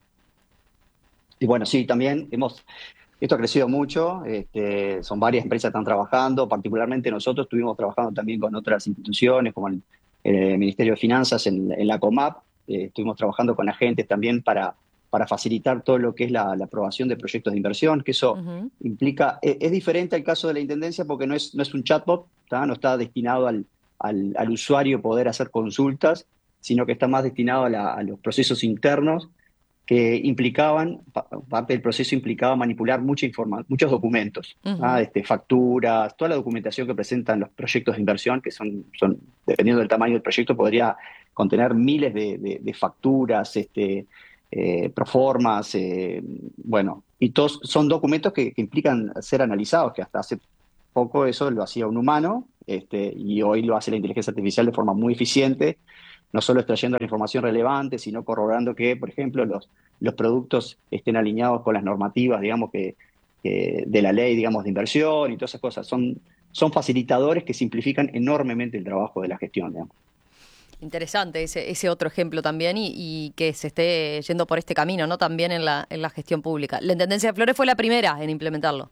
Y bueno, sí, también hemos, esto ha crecido mucho, este, son varias empresas que están trabajando, particularmente nosotros estuvimos trabajando también con otras instituciones, como el, el Ministerio de Finanzas en, en la COMAP, eh, estuvimos trabajando con agentes también para para facilitar todo lo que es la, la aprobación de proyectos de inversión, que eso uh-huh. implica, es, es diferente al caso de la Intendencia porque no es, no es un chatbot, ¿tá? No está destinado al, al, al usuario poder hacer consultas, sino que está más destinado a, la, a los procesos internos que implicaban, parte del proceso implicaba manipular mucha informa, muchos documentos, uh-huh. ¿ah? este, facturas, toda la documentación que presentan los proyectos de inversión, que son, son dependiendo del tamaño del proyecto, podría contener miles de, de, de facturas, este, eh, proformas, eh, bueno, y todos son documentos que, que implican ser analizados, que hasta hace poco eso lo hacía un humano, este, y hoy lo hace la inteligencia artificial de forma muy eficiente, no solo extrayendo la información relevante, sino corroborando que, por ejemplo, los, los productos estén alineados con las normativas, digamos, que, que de la ley, digamos, de inversión y todas esas cosas. Son, son facilitadores que simplifican enormemente el trabajo de la gestión, digamos. Interesante ese, ese otro ejemplo también y, y que se esté yendo por este camino, ¿no? También en la, en la gestión pública. La Intendencia de Flores fue la primera en implementarlo.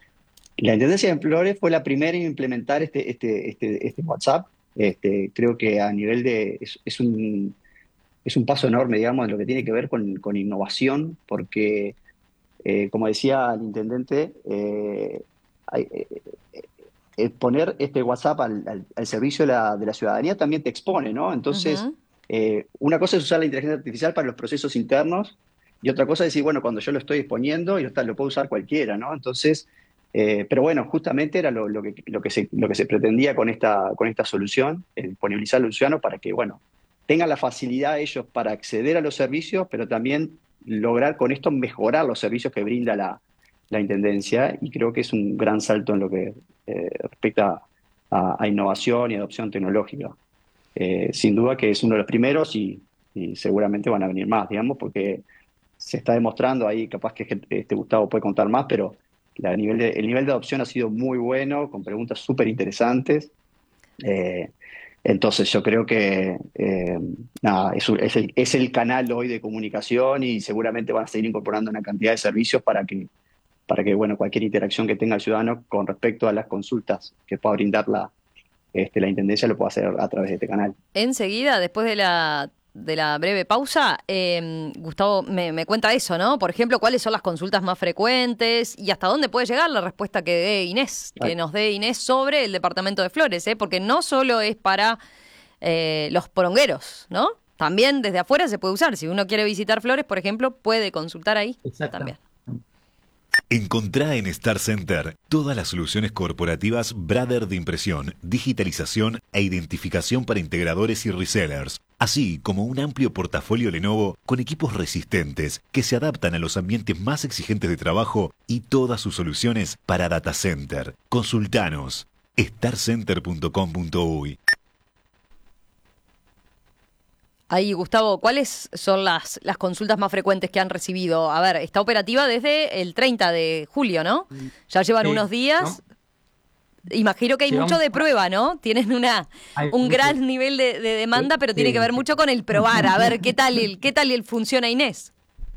La Intendencia de Flores fue la primera en implementar este, este, este, este WhatsApp. Este, creo que a nivel de... Es, es, un, es un paso enorme, digamos, en lo que tiene que ver con, con innovación, porque, eh, como decía el intendente, eh, hay, eh, eh, poner este WhatsApp al, al, al servicio de la, de la ciudadanía también te expone, ¿no? Entonces, uh-huh. eh, una cosa es usar la inteligencia artificial para los procesos internos y otra cosa es decir, bueno, cuando yo lo estoy exponiendo, lo, lo puedo usar cualquiera, ¿no? Entonces... Eh, pero bueno, justamente era lo, lo, que, lo, que se, lo que se pretendía con esta, con esta solución, eh, disponibilizar al ciudadano para que, bueno, tengan la facilidad ellos para acceder a los servicios, pero también lograr con esto mejorar los servicios que brinda la, la Intendencia, y creo que es un gran salto en lo que eh, respecta a, a innovación y adopción tecnológica. Eh, sin duda que es uno de los primeros y, y seguramente van a venir más, digamos, porque se está demostrando ahí, capaz que este Gustavo puede contar más, pero La nivel de, el nivel de adopción ha sido muy bueno, con preguntas súper interesantes. Eh, entonces yo creo que eh, nada, es, es, el, es el canal hoy de comunicación y seguramente van a seguir incorporando una cantidad de servicios para que, para que bueno, cualquier interacción que tenga el ciudadano con respecto a las consultas que pueda brindar la, este, la Intendencia lo pueda hacer a través de este canal. Enseguida, después de la... de la breve pausa, eh, Gustavo me, me cuenta eso, ¿no? Por ejemplo, ¿cuáles son las consultas más frecuentes y hasta dónde puede llegar la respuesta que dé Inés, que Ay. nos dé Inés sobre el departamento de Flores, ¿eh? Porque no solo es para eh, los porongueros, ¿no? También desde afuera se puede usar. Si uno quiere visitar Flores, por ejemplo, puede consultar ahí Exacto. también. Encontrá en Star Center todas las soluciones corporativas Brother de impresión, digitalización e identificación para integradores y resellers, así como un amplio portafolio Lenovo con equipos resistentes que se adaptan a los ambientes más exigentes de trabajo y todas sus soluciones para data center. Consultanos star center punto com punto uy. Ahí, Gustavo, ¿cuáles son las, las consultas más frecuentes que han recibido? A ver, está operativa desde el treinta de julio, ¿no? Ya llevan sí, unos días. ¿No? Imagino que hay Llevamos... mucho de prueba, ¿no? Tienen una hay un mucho. gran nivel de, de demanda, pero sí, tiene que ver mucho con el probar. A ver, ¿qué tal el, qué tal el funciona Inés?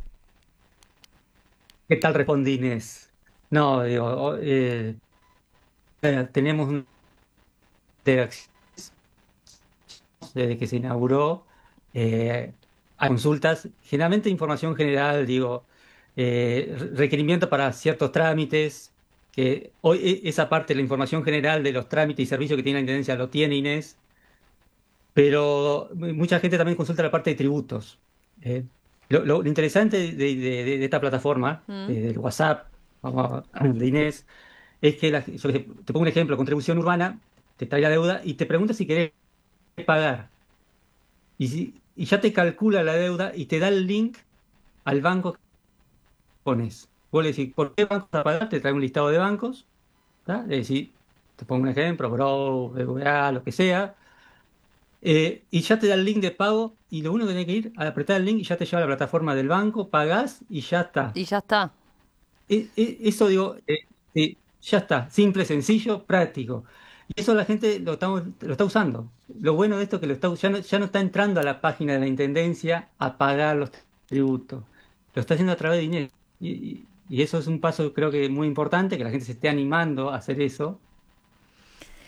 ¿Qué tal responde Inés? No, digo, eh, tenemos una interacción desde que se inauguró. Eh, hay consultas, generalmente información general, digo, eh, requerimiento para ciertos trámites, que hoy esa parte de la información general de los trámites y servicios que tiene la Intendencia lo tiene Inés, pero mucha gente también consulta la parte de tributos. Eh, lo, lo, lo interesante de, de, de, de esta plataforma, mm. de, del WhatsApp vamos a, de Inés, es que la, yo te, te pongo un ejemplo, contribución urbana, te trae la deuda y te pregunta si querés pagar. Y, si, y ya te calcula la deuda y te da el link al banco que pones. Vos le decís, ¿por qué banco vas a pagar? Te trae un listado de bancos. ¿tá? Le decís, te pongo un ejemplo, Bro, B V A, lo que sea. Eh, y ya te da el link de pago y lo único que tenés que ir a apretar el link y ya te lleva a la plataforma del banco, pagás y ya está. Y ya está. Eh, eh, eso digo, eh, eh, ya está. Simple, sencillo, práctico. Y eso la gente lo, estamos, lo está usando. Lo bueno de esto es que lo está, ya, no, ya no está entrando a la página de la Intendencia a pagar los tributos. Lo está haciendo a través de Inés. Y, y, y eso es un paso creo que muy importante, que la gente se esté animando a hacer eso.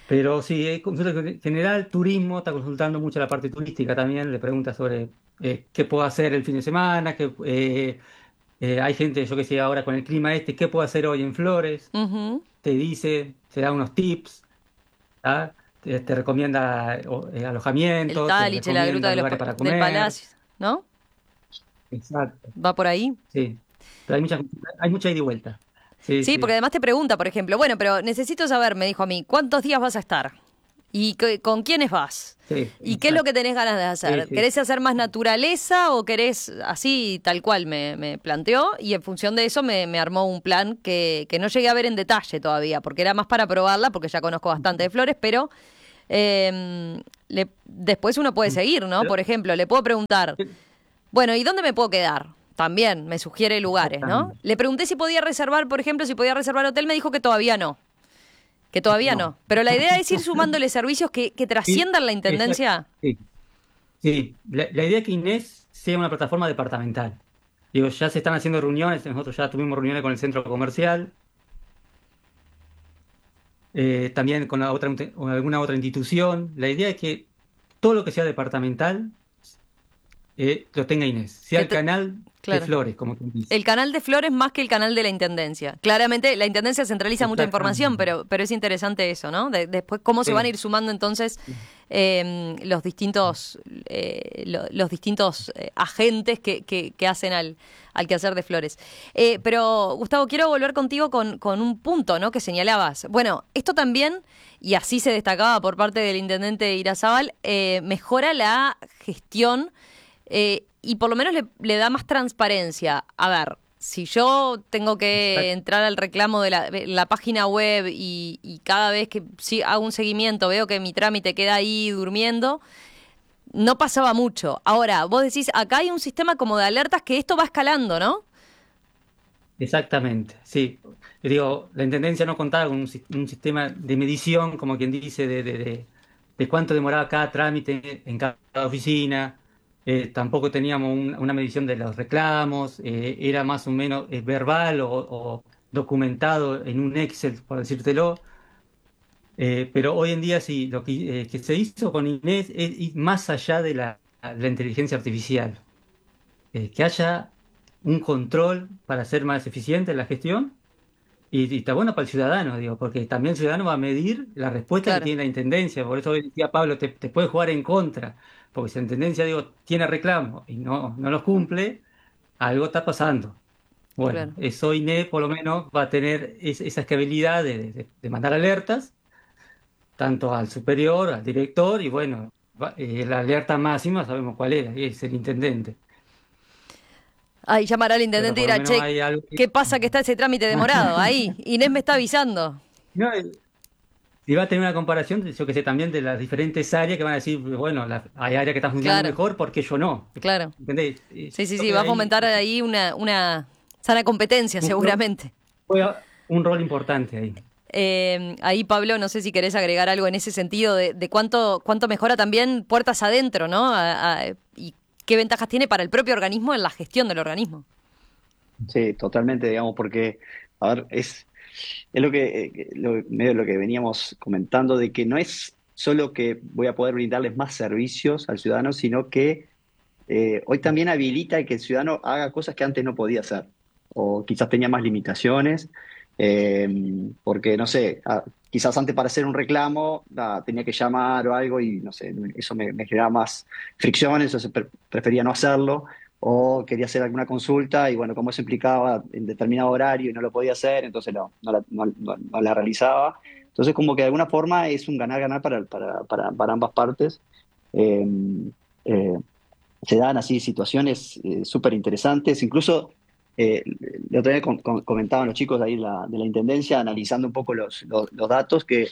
Pero sí, eh, consulta en general, turismo, está consultando mucho la parte turística también, le pregunta sobre eh, qué puedo hacer el fin de semana, qué, eh, eh, hay gente, yo que sé, ahora con el clima este, qué puedo hacer hoy en Flores, Ujú. te dice, te da unos tips, ¿tá? Te, te recomienda o, eh, El alojamientos, te Taliche, la gruta recomienda de los lugares pa- para del comer. Palacio, ¿no? Exacto, ¿Va por ahí? sí. Pero hay mucha, hay mucha ida y vuelta. Sí, Sí, sí. porque además te pregunta, por ejemplo, bueno, pero necesito saber, me dijo a mí, ¿cuántos días vas a estar? ¿Y qué- con quiénes vas? Sí, ¿Y qué es lo que tenés ganas de hacer? Sí, sí. ¿Querés hacer más naturaleza o querés así, tal cual me, me planteó? Y en función de eso me, me armó un plan que, que no llegué a ver en detalle todavía, porque era más para probarla, porque ya conozco bastante de Flores, pero eh, le- después uno puede seguir, ¿no? Por ejemplo, le puedo preguntar, bueno, ¿y dónde me puedo quedar? También me sugiere lugares, ¿no? Exactamente. Le pregunté si podía reservar, por ejemplo, si podía reservar hotel, me dijo que todavía no. Que todavía no. No. Pero la idea es ir sumándole servicios que, que trasciendan la intendencia. Sí, sí. La, la idea es que Inés sea una plataforma departamental. Digo, ya se están haciendo reuniones, nosotros ya tuvimos reuniones con el centro comercial, eh, también con, la otra, con alguna otra institución. La idea es que todo lo que sea departamental eh, lo tenga Inés, sea Que el te- canal Claro. de Flores, como quien dice. El canal de Flores más que el canal de la Intendencia. Claramente la Intendencia centraliza mucha información, pero, pero es interesante eso, ¿no? De- después cómo se Sí. van a ir sumando entonces eh, los distintos eh, lo- los distintos eh, agentes que, que, que hacen al, al quehacer de Flores. Eh, pero, Gustavo, quiero volver contigo con, con un punto, ¿no? Que señalabas. Bueno, esto también, y así se destacaba por parte del intendente Irazábal, eh, mejora la gestión eh, y por lo menos le, le da más transparencia. A ver, si yo tengo que Exacto. entrar al reclamo de la, de la página web y, y cada vez que sí, hago un seguimiento veo que mi trámite queda ahí durmiendo, no pasaba mucho. Ahora, vos decís, acá hay un sistema como de alertas que esto va escalando, ¿no? Exactamente, sí. Yo digo, la Intendencia no contaba con un, sis- un sistema de medición, como quien dice, de, de, de- de cuánto demoraba cada trámite en cada oficina. Eh, tampoco teníamos un- una medición de los reclamos. Eh, era más o menos eh, verbal o, o documentado en un Excel, por decírtelo. Eh, pero hoy en día sí, lo que, eh, que se hizo con Inés es ir más allá de la, la inteligencia artificial. Eh, que haya un control para ser más eficiente en la gestión y, y está bueno para el ciudadano, digo, porque también el ciudadano va a medir la respuesta Claro. que tiene la intendencia. Por eso hoy decía Pablo, te, te puede jugar en contra, porque si la intendencia, digo, tiene reclamo y no, no los cumple, algo está pasando. Bueno, Claro. eso Inés por lo menos va a tener es- esa escalabilidad de, de- de mandar alertas, tanto al superior, al director, y bueno, va- eh, la alerta máxima sabemos cuál era, y es el intendente. Ay, llamará al Pero intendente y por lo dirá, menos che, hay algo que... ¿qué pasa que está ese trámite demorado? Ahí, Inés me está avisando. No, eh, y va a tener una comparación, yo que sé, también de las diferentes áreas que van a decir, bueno, la- hay áreas que están funcionando Claro. mejor, ¿por qué yo no? Claro. ¿Entendés? Eh, Sí, sí, creo sí, que va a ahí fomentar ahí una, una sana competencia, Un- seguramente. juega un rol importante ahí. Eh, ahí, Pablo, no sé si querés agregar algo en ese sentido de, de cuánto, cuánto mejora también puertas adentro, ¿no? A- a- y qué ventajas tiene para el propio organismo en la gestión del organismo. Sí, totalmente, digamos, porque, a ver, es, es lo que, eh, que- lo, medio lo que veníamos comentando, de que no es solo que voy a poder brindarles más servicios al ciudadano, sino que eh, hoy también habilita que el ciudadano haga cosas que antes no podía hacer, o quizás tenía más limitaciones, eh, porque, no sé, ah, quizás antes para hacer un reclamo ah, tenía que llamar o algo y, no sé, eso me, me generaba más fricciones, entonces pre- prefería no hacerlo, o quería hacer alguna consulta y, bueno, como eso implicaba en determinado horario y no lo podía hacer, entonces no, no la, no- no- no la realizaba. Entonces, como que de alguna forma es un ganar-ganar para, para, para, para ambas partes. Eh, eh, Se dan así situaciones eh, súper interesantes. Incluso eh, el otro día con- con- comentaban los chicos de ahí la- de la Intendencia, analizando un poco los, los, los datos, que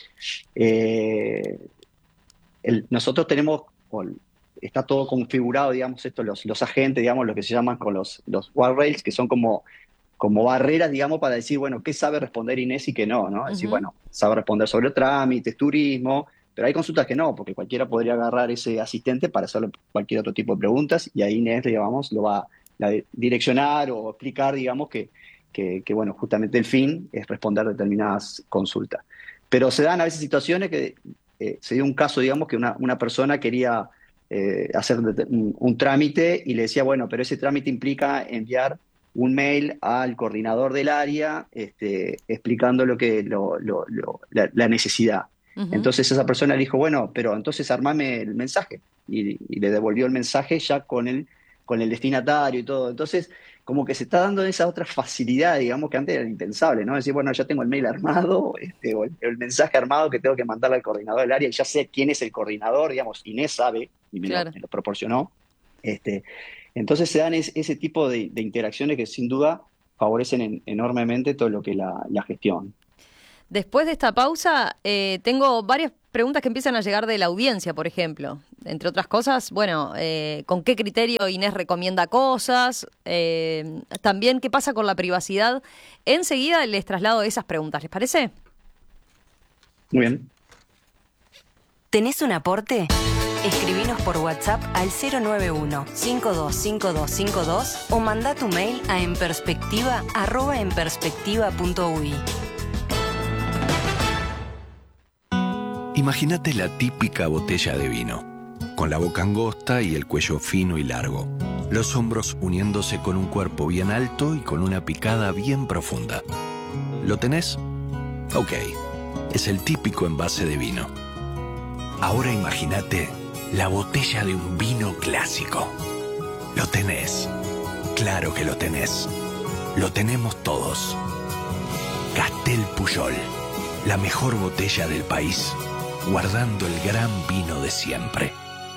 eh, el- nosotros tenemos, o el- está todo configurado, digamos, esto, los, los agentes, digamos, lo que se llaman con los, los guardrails, que son como, como barreras, digamos, para decir, bueno, ¿qué sabe responder Inés y qué no? ¿no? Es decir, Ujú. bueno, sabe responder sobre trámites, turismo, pero hay consultas que no, porque cualquiera podría agarrar ese asistente para hacerle cualquier otro tipo de preguntas y ahí Inés, digamos, lo va a la- direccionar o explicar, digamos, que, que, que, bueno, justamente el fin es responder determinadas consultas. pero se dan a veces situaciones que eh, se dio un caso, digamos, que una, una persona quería eh, hacer un, un trámite y le decía, bueno, pero ese trámite implica enviar un mail al coordinador del área este, explicando lo que, lo, lo, lo, la, la necesidad. Uh-huh. Entonces esa persona le dijo, bueno, pero entonces armame el mensaje. Y, y le devolvió el mensaje ya con el, con el destinatario y todo. Entonces, como que se está dando esa otra facilidad, digamos, que antes era impensable, ¿no? Decir, bueno, ya tengo el mail armado, este, o el, el mensaje armado que tengo que mandarle al coordinador del área, y ya sé quién es el coordinador, digamos, Inés sabe, y me, claro. lo, me lo proporcionó. Este, entonces se dan es, ese tipo de, de interacciones que sin duda favorecen en, enormemente todo lo que es la, la gestión. Después de esta pausa, eh, tengo varias preguntas que empiezan a llegar de la audiencia, por ejemplo. Entre otras cosas, bueno, eh, ¿con qué criterio Inés recomienda cosas? Eh, también, ¿qué pasa con la privacidad? Enseguida les traslado esas preguntas, ¿les parece? Muy bien. ¿Tenés un aporte? Escribinos por WhatsApp al cero nueve uno, cinco dos cinco dos cinco dos o mandá tu mail a enperspectiva arroba enperspectiva punto uy. Imagínate la típica botella de vino, con la boca angosta y el cuello fino y largo, los hombros uniéndose con un cuerpo bien alto y con una picada bien profunda. ¿Lo tenés? Ok, es el típico envase de vino. Ahora imagínate la botella de un vino clásico. ¿Lo tenés? Claro que lo tenés. Lo tenemos todos. Castel Pujol, la mejor botella del país, guardando el gran vino de siempre.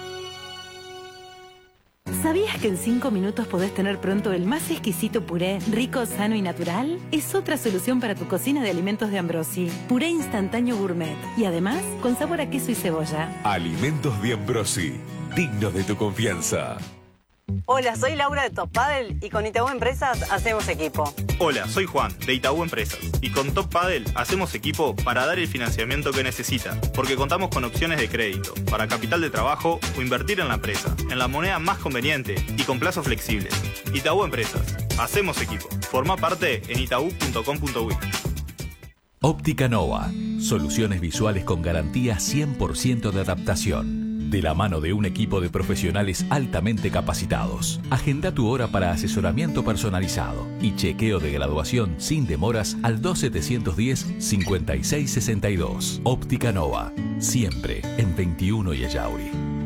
¿Sabías que en cinco minutos podés tener pronto el más exquisito puré, rico, sano y natural? Es otra solución para tu cocina de alimentos de Ambrosi. Puré instantáneo gourmet. Y además, con sabor a queso y cebolla. Alimentos de Ambrosi, dignos de tu confianza. Hola, soy Laura de Top Paddle y con Itaú Empresas hacemos equipo. Hola, soy Juan de Itaú Empresas y con Top Paddle hacemos equipo para dar el financiamiento que necesita, porque contamos con opciones de crédito para capital de trabajo o invertir en la empresa, en la moneda más conveniente y con plazos flexibles. Itaú Empresas, hacemos equipo. Forma parte en itaú punto com punto uy. Óptica Nova, soluciones visuales con garantía cien por ciento de adaptación. De la mano de un equipo de profesionales altamente capacitados. Agenda tu hora para asesoramiento personalizado y chequeo de graduación sin demoras al dos setecientos diez, cincuenta y seis sesenta y dos. Óptica Nova, siempre en veintiuno y Ellauri.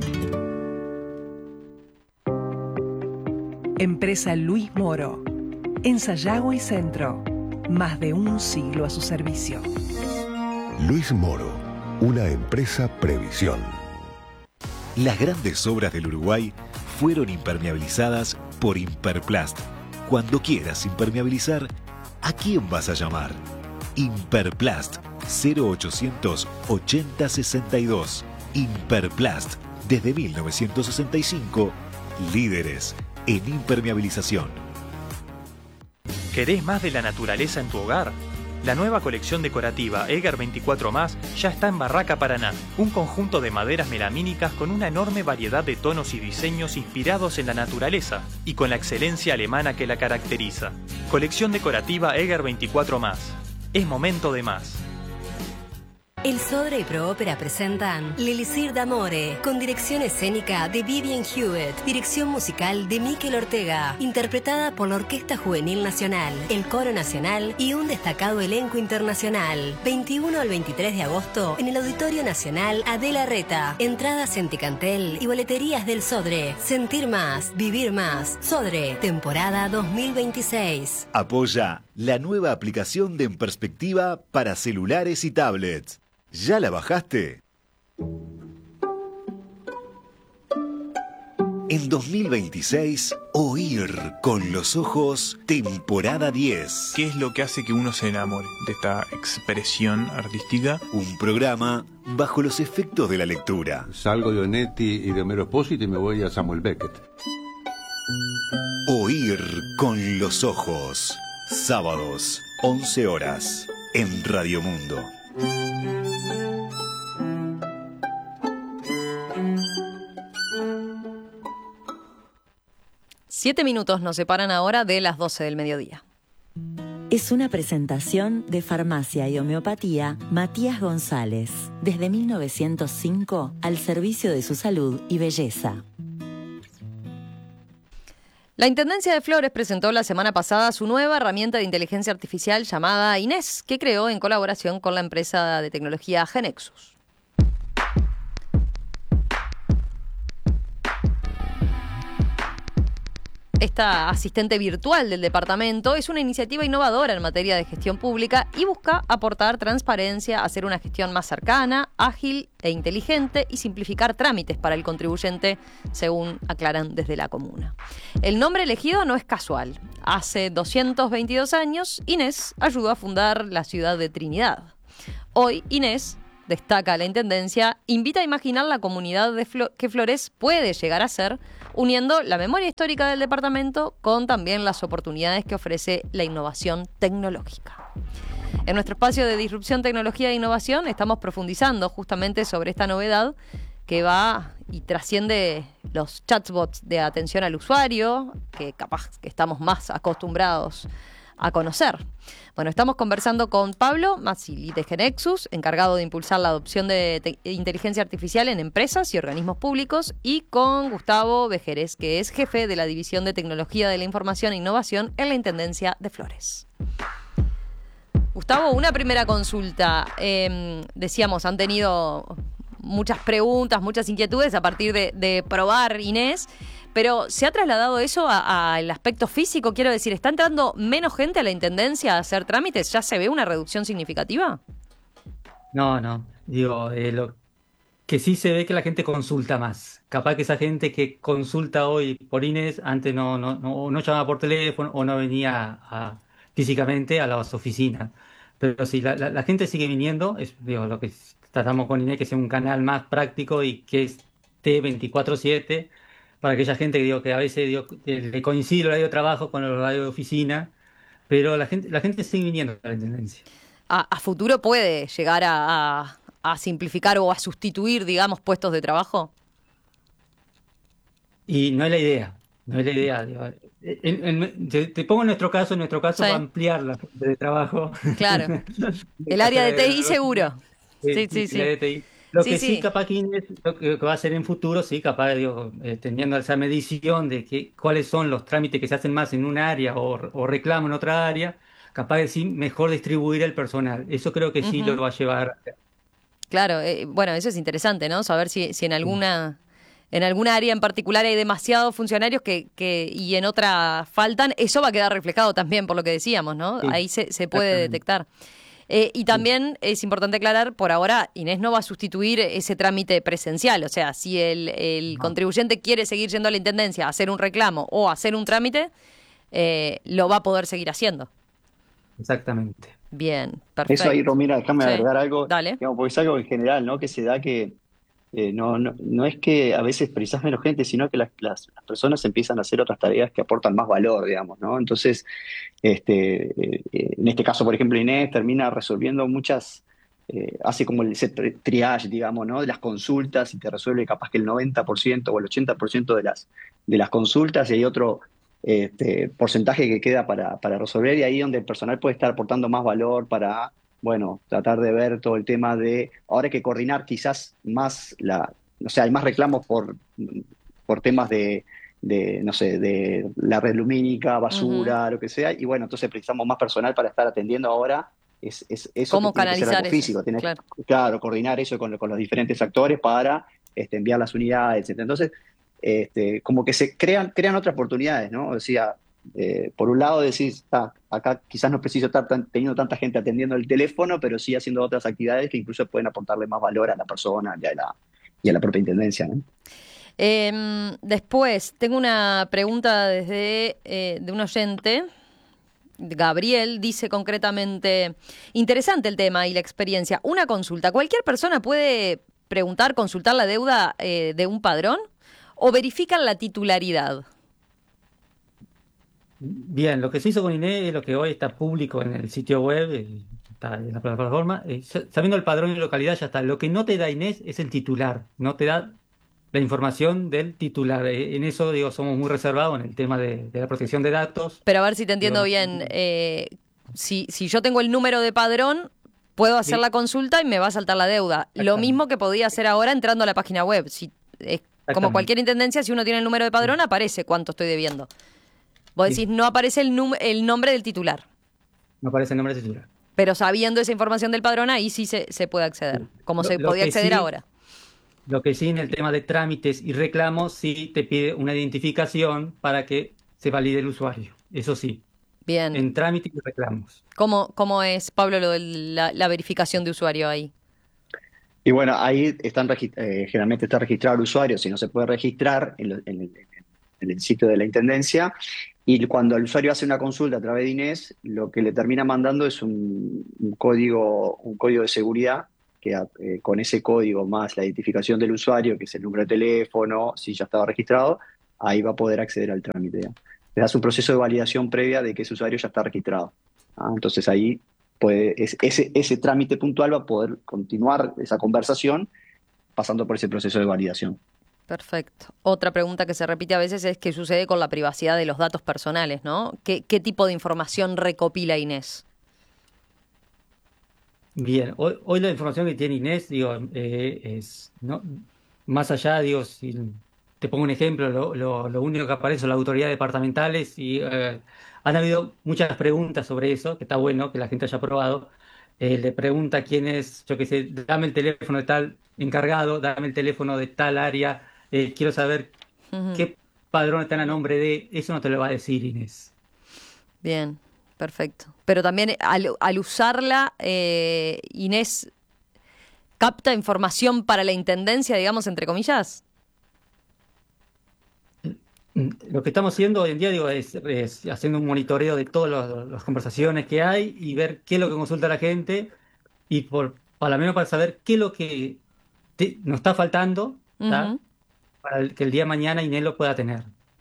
Empresa Luis Moro. En Sayago y Centro. Más de un siglo a su servicio. Luis Moro, una empresa Previsión. Las grandes obras del Uruguay fueron impermeabilizadas por Imperplast. Cuando quieras impermeabilizar, ¿a quién vas a llamar? Imperplast, cero ochocientos ochenta sesenta y dos. Imperplast, desde mil novecientos sesenta y cinco, líderes en impermeabilización. ¿Querés más de la naturaleza en tu hogar? La nueva colección decorativa Eger veinticuatro más ya está en Barraca Paraná, un conjunto de maderas melamínicas con una enorme variedad de tonos y diseños inspirados en la naturaleza y con la excelencia alemana que la caracteriza. Colección decorativa Eger veinticuatro más. Es momento de más. El Sodre y Proópera presentan L'Elisir d'Amore, con dirección escénica de Vivian Hewitt, dirección musical de Miquel Ortega, interpretada por la Orquesta Juvenil Nacional, el Coro Nacional y un destacado elenco internacional. veintiuno al veintitrés de agosto en el Auditorio Nacional Adela Reta. Entradas en Ticantel y boleterías del Sodre. Sentir más, vivir más. Sodre, temporada dos mil veintiséis. Apoya la nueva aplicación de En Perspectiva para celulares y tablets. ¿Ya la bajaste? En dos mil veintiséis, Oír con los ojos, temporada diez. ¿Qué es lo que hace que uno se enamore de esta expresión artística? Un programa bajo los efectos de la lectura. Salgo de Onetti y de Homero Espósito y me voy a Samuel Beckett. Oír con los ojos. Sábados, once horas, en Radio Mundo. Siete minutos nos separan ahora de las doce del mediodía. Es una presentación de Farmacia y Homeopatía Matías González, desde mil novecientos cinco al servicio de su salud y belleza. La Intendencia de Flores presentó la semana pasada su nueva herramienta de inteligencia artificial llamada Inés, que creó en colaboración con la empresa de tecnología Genexus. Esta asistente virtual del departamento es una iniciativa innovadora en materia de gestión pública y busca aportar transparencia, hacer una gestión más cercana, ágil e inteligente y simplificar trámites para el contribuyente, según aclaran desde la comuna. El nombre elegido no es casual. Hace doscientos veintidós años, Inés ayudó a fundar la ciudad de Trinidad. Hoy, Inés, destaca la Intendencia, invita a imaginar la comunidad de Flo- que Flores puede llegar a ser, uniendo la memoria histórica del departamento con también las oportunidades que ofrece la innovación tecnológica. En nuestro espacio de disrupción, tecnología e innovación estamos profundizando justamente sobre esta novedad que va y trasciende los chatbots de atención al usuario, que capaz que estamos más acostumbrados a conocer. Bueno, estamos conversando con Pablo Mazzilli de Genexus, encargado de impulsar la adopción de te- inteligencia artificial en empresas y organismos públicos, y con Gustavo Vejeres, que es jefe de la División de Tecnología de la Información e Innovación en la Intendencia de Flores. Gustavo, una primera consulta. Eh, decíamos, han tenido muchas preguntas, muchas inquietudes a partir de, de probar Inés, pero ¿se ha trasladado eso al aspecto físico? Quiero decir, ¿está entrando menos gente a la Intendencia a hacer trámites? ¿Ya se ve una reducción significativa? No, no. Digo, eh, lo que sí se ve que la gente consulta más. Capaz que esa gente que consulta hoy por Inés, antes no, no, no, no llamaba por teléfono o no venía a, físicamente a las oficinas. Pero sí, la, la, la gente sigue viniendo. Es, digo, lo que tratamos con Inés, que sea un canal más práctico y que esté veinticuatro siete, para aquella gente que digo que a veces digo, que le coincide el horario de trabajo con el horario de oficina, pero la gente, la gente sigue viniendo a la Intendencia. A, a futuro puede llegar a, a, a simplificar o a sustituir, digamos, puestos de trabajo. Y no es la idea, no es la idea. Digo, en, en, te, te pongo en nuestro caso, en nuestro caso Sí. va a ampliar la fuente de trabajo. Claro. El área de T I seguro. Sí, sí, sí. La de T I. Lo Sí, que sí, sí. capaz que Inés, lo que va a hacer en futuro, sí, capaz, digo, eh, teniendo esa medición de que, cuáles son los trámites que se hacen más en un área o, o reclamo en otra área, capaz de sí mejor distribuir el personal. Eso creo que sí Ujú. lo va a llevar. Claro, eh, bueno, eso es interesante, ¿no? Saber si, si en alguna en alguna área en particular hay demasiados funcionarios que, que y en otra faltan, eso va a quedar reflejado también por lo que decíamos, ¿no? Sí, Ahí se, se puede exactamente. detectar. Eh, y también es importante aclarar, por ahora, Inés no va a sustituir ese trámite presencial. O sea, si el, el contribuyente quiere seguir yendo a la Intendencia a hacer un reclamo o a hacer un trámite, eh, lo va a poder seguir haciendo. Exactamente. Bien, perfecto. Eso ahí, Romina, déjame Sí. agregar algo, Dale. digamos, porque es algo en general, ¿no? Que se da que eh, no, no, no es que a veces precisas menos gente, sino que las, las, las personas empiezan a hacer otras tareas que aportan más valor, digamos, ¿no? Entonces, este, eh, eh, en este caso, por ejemplo, Inés termina resolviendo muchas, eh, hace como el, ese tri- triage, digamos, ¿no? De las consultas y te resuelve capaz que el noventa por ciento o el ochenta por ciento de las, de las consultas, y hay otro este, porcentaje que queda para, para resolver, y ahí donde el personal puede estar aportando más valor para, bueno, tratar de ver todo el tema de, ahora hay que coordinar quizás más la, o sea, hay más reclamos por, por temas de, de, no sé, de la red lumínica, basura, lo que sea, y bueno, entonces precisamos más personal para estar atendiendo ahora. Es, es, eso ¿Cómo que tiene que ser canalizar algo eso? físico, tenés, Claro. claro, coordinar eso con, con los diferentes actores para este, enviar las unidades, etcétera. Entonces, este, como que se crean, crean otras oportunidades, ¿no? O sea, eh, por un lado decís, ah, acá quizás no preciso estar tan- teniendo tanta gente atendiendo el teléfono, pero sí haciendo otras actividades que incluso pueden aportarle más valor a la persona y a la, y a la propia intendencia, ¿no? Eh, después, tengo una pregunta desde eh, de un oyente. Gabriel dice concretamente, interesante el tema y la experiencia. Una consulta, ¿cualquier persona puede preguntar, consultar la deuda eh, de un padrón o verifican la titularidad? Bien, lo que se hizo con Inés es lo que hoy está público en el sitio web, eh, está en la plataforma. eh, sa- Sabiendo el padrón y localidad ya está. Lo que no te da Inés es el titular, no te da la información del titular. Eh, En eso, digo, somos muy reservados en el tema de, de la protección de datos. Pero a ver si te entiendo Digo, bien, eh, si, si yo tengo el número de padrón, puedo hacer Sí. la consulta y me va a saltar la deuda. Lo mismo que podía hacer ahora entrando a la página web. Si, es como Exactamente. cualquier intendencia, si uno tiene el número de padrón, aparece cuánto estoy debiendo. Vos decís, no aparece el, num- el nombre del titular. No aparece el nombre del titular. Pero sabiendo esa información del padrón, ahí sí se, se puede acceder, como Lo- se lo podía que acceder sí- ahora. Lo que sí, en el tema de trámites y reclamos, sí te pide una identificación para que se valide el usuario. Eso sí, Bien. en trámites y reclamos. ¿Cómo, cómo es, Pablo, lo de la, la verificación de usuario ahí? Y bueno, ahí están regis- eh, generalmente está registrado el usuario, si no se puede registrar en, lo- en el, en el sitio de la Intendencia, y cuando el usuario hace una consulta a través de Inés, lo que le termina mandando es un, un código, un código de seguridad, que eh, con ese código más la identificación del usuario, que es el número de teléfono, si ya estaba registrado, ahí va a poder acceder al trámite. ¿Ya? Le das un proceso de validación previa de que ese usuario ya está registrado. ¿Ah? Entonces ahí puede, es- ese, ese trámite puntual va a poder continuar esa conversación pasando por ese proceso de validación. Perfecto. Otra pregunta que se repite a veces es qué sucede con la privacidad de los datos personales, ¿no? ¿Qué, qué tipo de información recopila Inés? Bien, hoy, hoy la información que tiene Inés, digo, eh, es no, más allá, digo, si te pongo un ejemplo, lo, lo, lo único que aparece son las autoridades departamentales y eh, han habido muchas preguntas sobre eso, que está bueno que la gente haya probado. Eh, le pregunta quién es, yo qué sé, dame el teléfono de tal encargado, dame el teléfono de tal área, eh, quiero saber Ujú. qué padrón está a nombre de, eso no te lo va a decir Inés. Bien, perfecto. Pero también eh, al, al usarla, eh, Inés capta información para la intendencia, digamos, entre comillas. Lo que estamos haciendo hoy en día, digo, es, es haciendo un monitoreo de todas los- las conversaciones que hay y ver qué es lo que consulta la gente y por, para lo menos para saber qué es lo que te- nos está faltando, ¿tá? Ujú. Para el- que el día de mañana Inés lo pueda tener.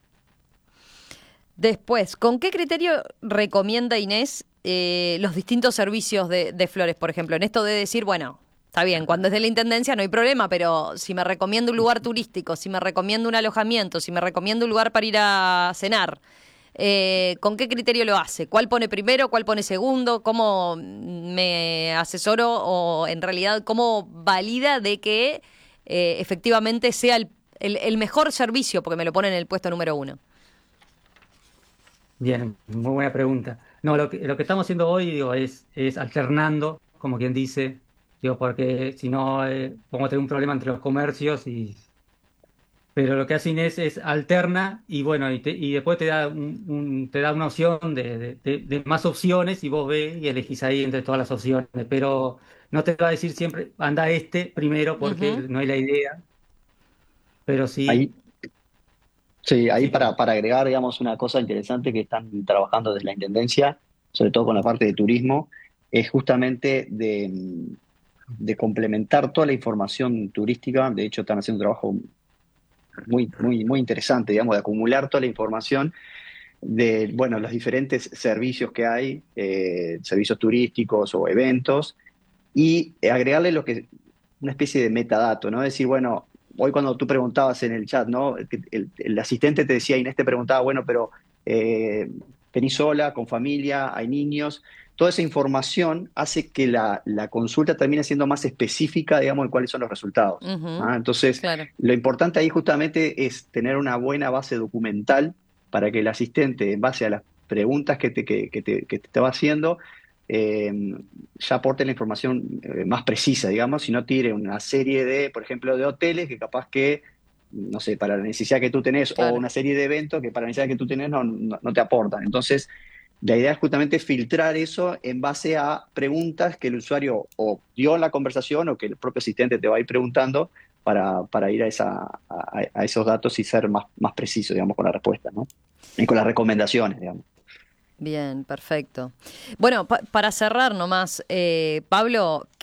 Después, ¿con qué criterio recomienda Inés eh, los distintos servicios de, de Flores, por ejemplo? En esto de decir, bueno, está bien, cuando es de la Intendencia no hay problema, pero si me recomienda un lugar turístico, si me recomienda un alojamiento, si me recomienda un lugar para ir a cenar, eh, ¿con qué criterio lo hace? ¿Cuál pone primero, cuál pone segundo? ¿Cómo me asesoro o en realidad cómo valida de que eh, efectivamente sea el, el- el mejor servicio porque me lo pone en el puesto número uno? Bien, muy buena pregunta. No, lo que, lo que estamos haciendo hoy, digo, es, es alternando, como quien dice, digo, porque si no, eh, vamos a tener un problema entre los comercios y... Pero lo que hace Inés es alterna y bueno, y, te- y después te da un, un- te da una opción de, de- de- de más opciones y vos ves y elegís ahí entre todas las opciones. Pero no te va a decir siempre, anda este primero porque Ujú. no es la idea. Pero sí, Ahí, sí, ahí sí, para, para agregar, digamos, una cosa interesante que están trabajando desde la Intendencia, sobre todo con la parte de turismo, es justamente de, de complementar toda la información turística. De hecho, están haciendo un trabajo muy, muy, muy interesante, digamos, de acumular toda la información de, bueno, los diferentes servicios que hay, eh, servicios turísticos o eventos, y agregarle lo que una especie de metadato, ¿no? Decir, bueno, hoy cuando tú preguntabas en el chat, ¿no? El, el- el asistente te decía, Inés te preguntaba, bueno, pero eh, venís sola, con familia, hay niños. Toda esa información hace que la, la consulta termine siendo más específica, digamos, de cuáles son los resultados. Ujú. ¿Ah? Entonces, Claro. lo importante ahí justamente es tener una buena base documental para que el asistente, en base a las preguntas que te, que, que te, que te estaba haciendo, eh, ya aporte la información eh, más precisa, digamos, y no tire una serie de, por ejemplo, de hoteles que capaz que, no sé, para la necesidad que tú tenés, Claro. o una serie de eventos que para la necesidad que tú tenés no, no, no te aportan. Entonces, la idea es justamente filtrar eso en base a preguntas que el usuario o dio en la conversación o que el propio asistente te va a ir preguntando para, para ir a, esa, a, a esos datos y ser más, más preciso, digamos, con la respuesta, ¿no? Y con las recomendaciones, digamos. Bien, perfecto. Bueno, pa- para cerrar nomás, eh, Pablo,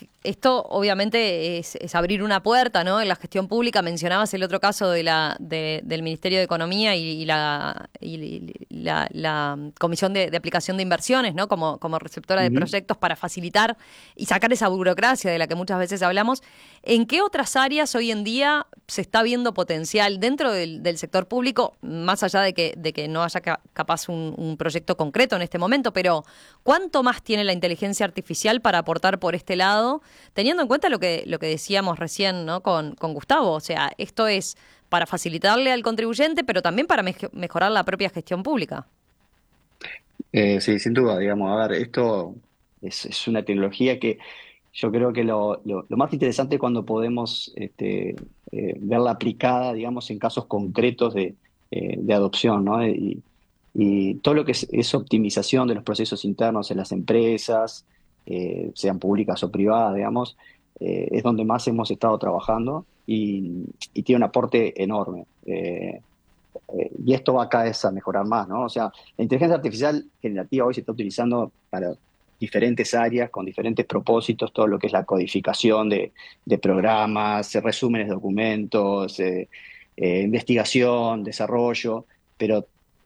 esto obviamente es, es abrir una puerta, ¿no? En la gestión pública. Mencionabas el otro caso de la de, del Ministerio de Economía y, y, la, y la, la Comisión de, de Aplicación de Inversiones, ¿no? Como, como receptora uh-huh. de proyectos para facilitar y sacar esa burocracia de la que muchas veces hablamos. ¿En qué otras áreas hoy en día se está viendo potencial dentro del, del sector público, más allá de que, de que no haya ca- capaz un, un proyecto concreto en este momento, pero cuánto más tiene la inteligencia artificial para aportar por este lado, teniendo en cuenta lo que, lo que decíamos recién, ¿no? con, con Gustavo? O sea, esto es para facilitarle al contribuyente, pero también para me- mejorar la propia gestión pública. Eh, sí, sin duda, digamos, a ver, esto es, es una tecnología que yo creo que lo, lo, lo más interesante es cuando podemos este, eh, verla aplicada, digamos, en casos concretos de, eh, de adopción, ¿no? Y, y todo lo que es, es optimización de los procesos internos en las empresas, eh, sean públicas o privadas, digamos, eh, es donde más hemos estado trabajando y, y tiene un aporte enorme. Eh, eh, y esto va cada vez a mejorar más, ¿no? O sea, la inteligencia artificial generativa hoy se está utilizando para diferentes áreas, con diferentes propósitos, todo lo que es la codificación de, de programas, resúmenes de documentos, eh, eh, investigación, desarrollo, pero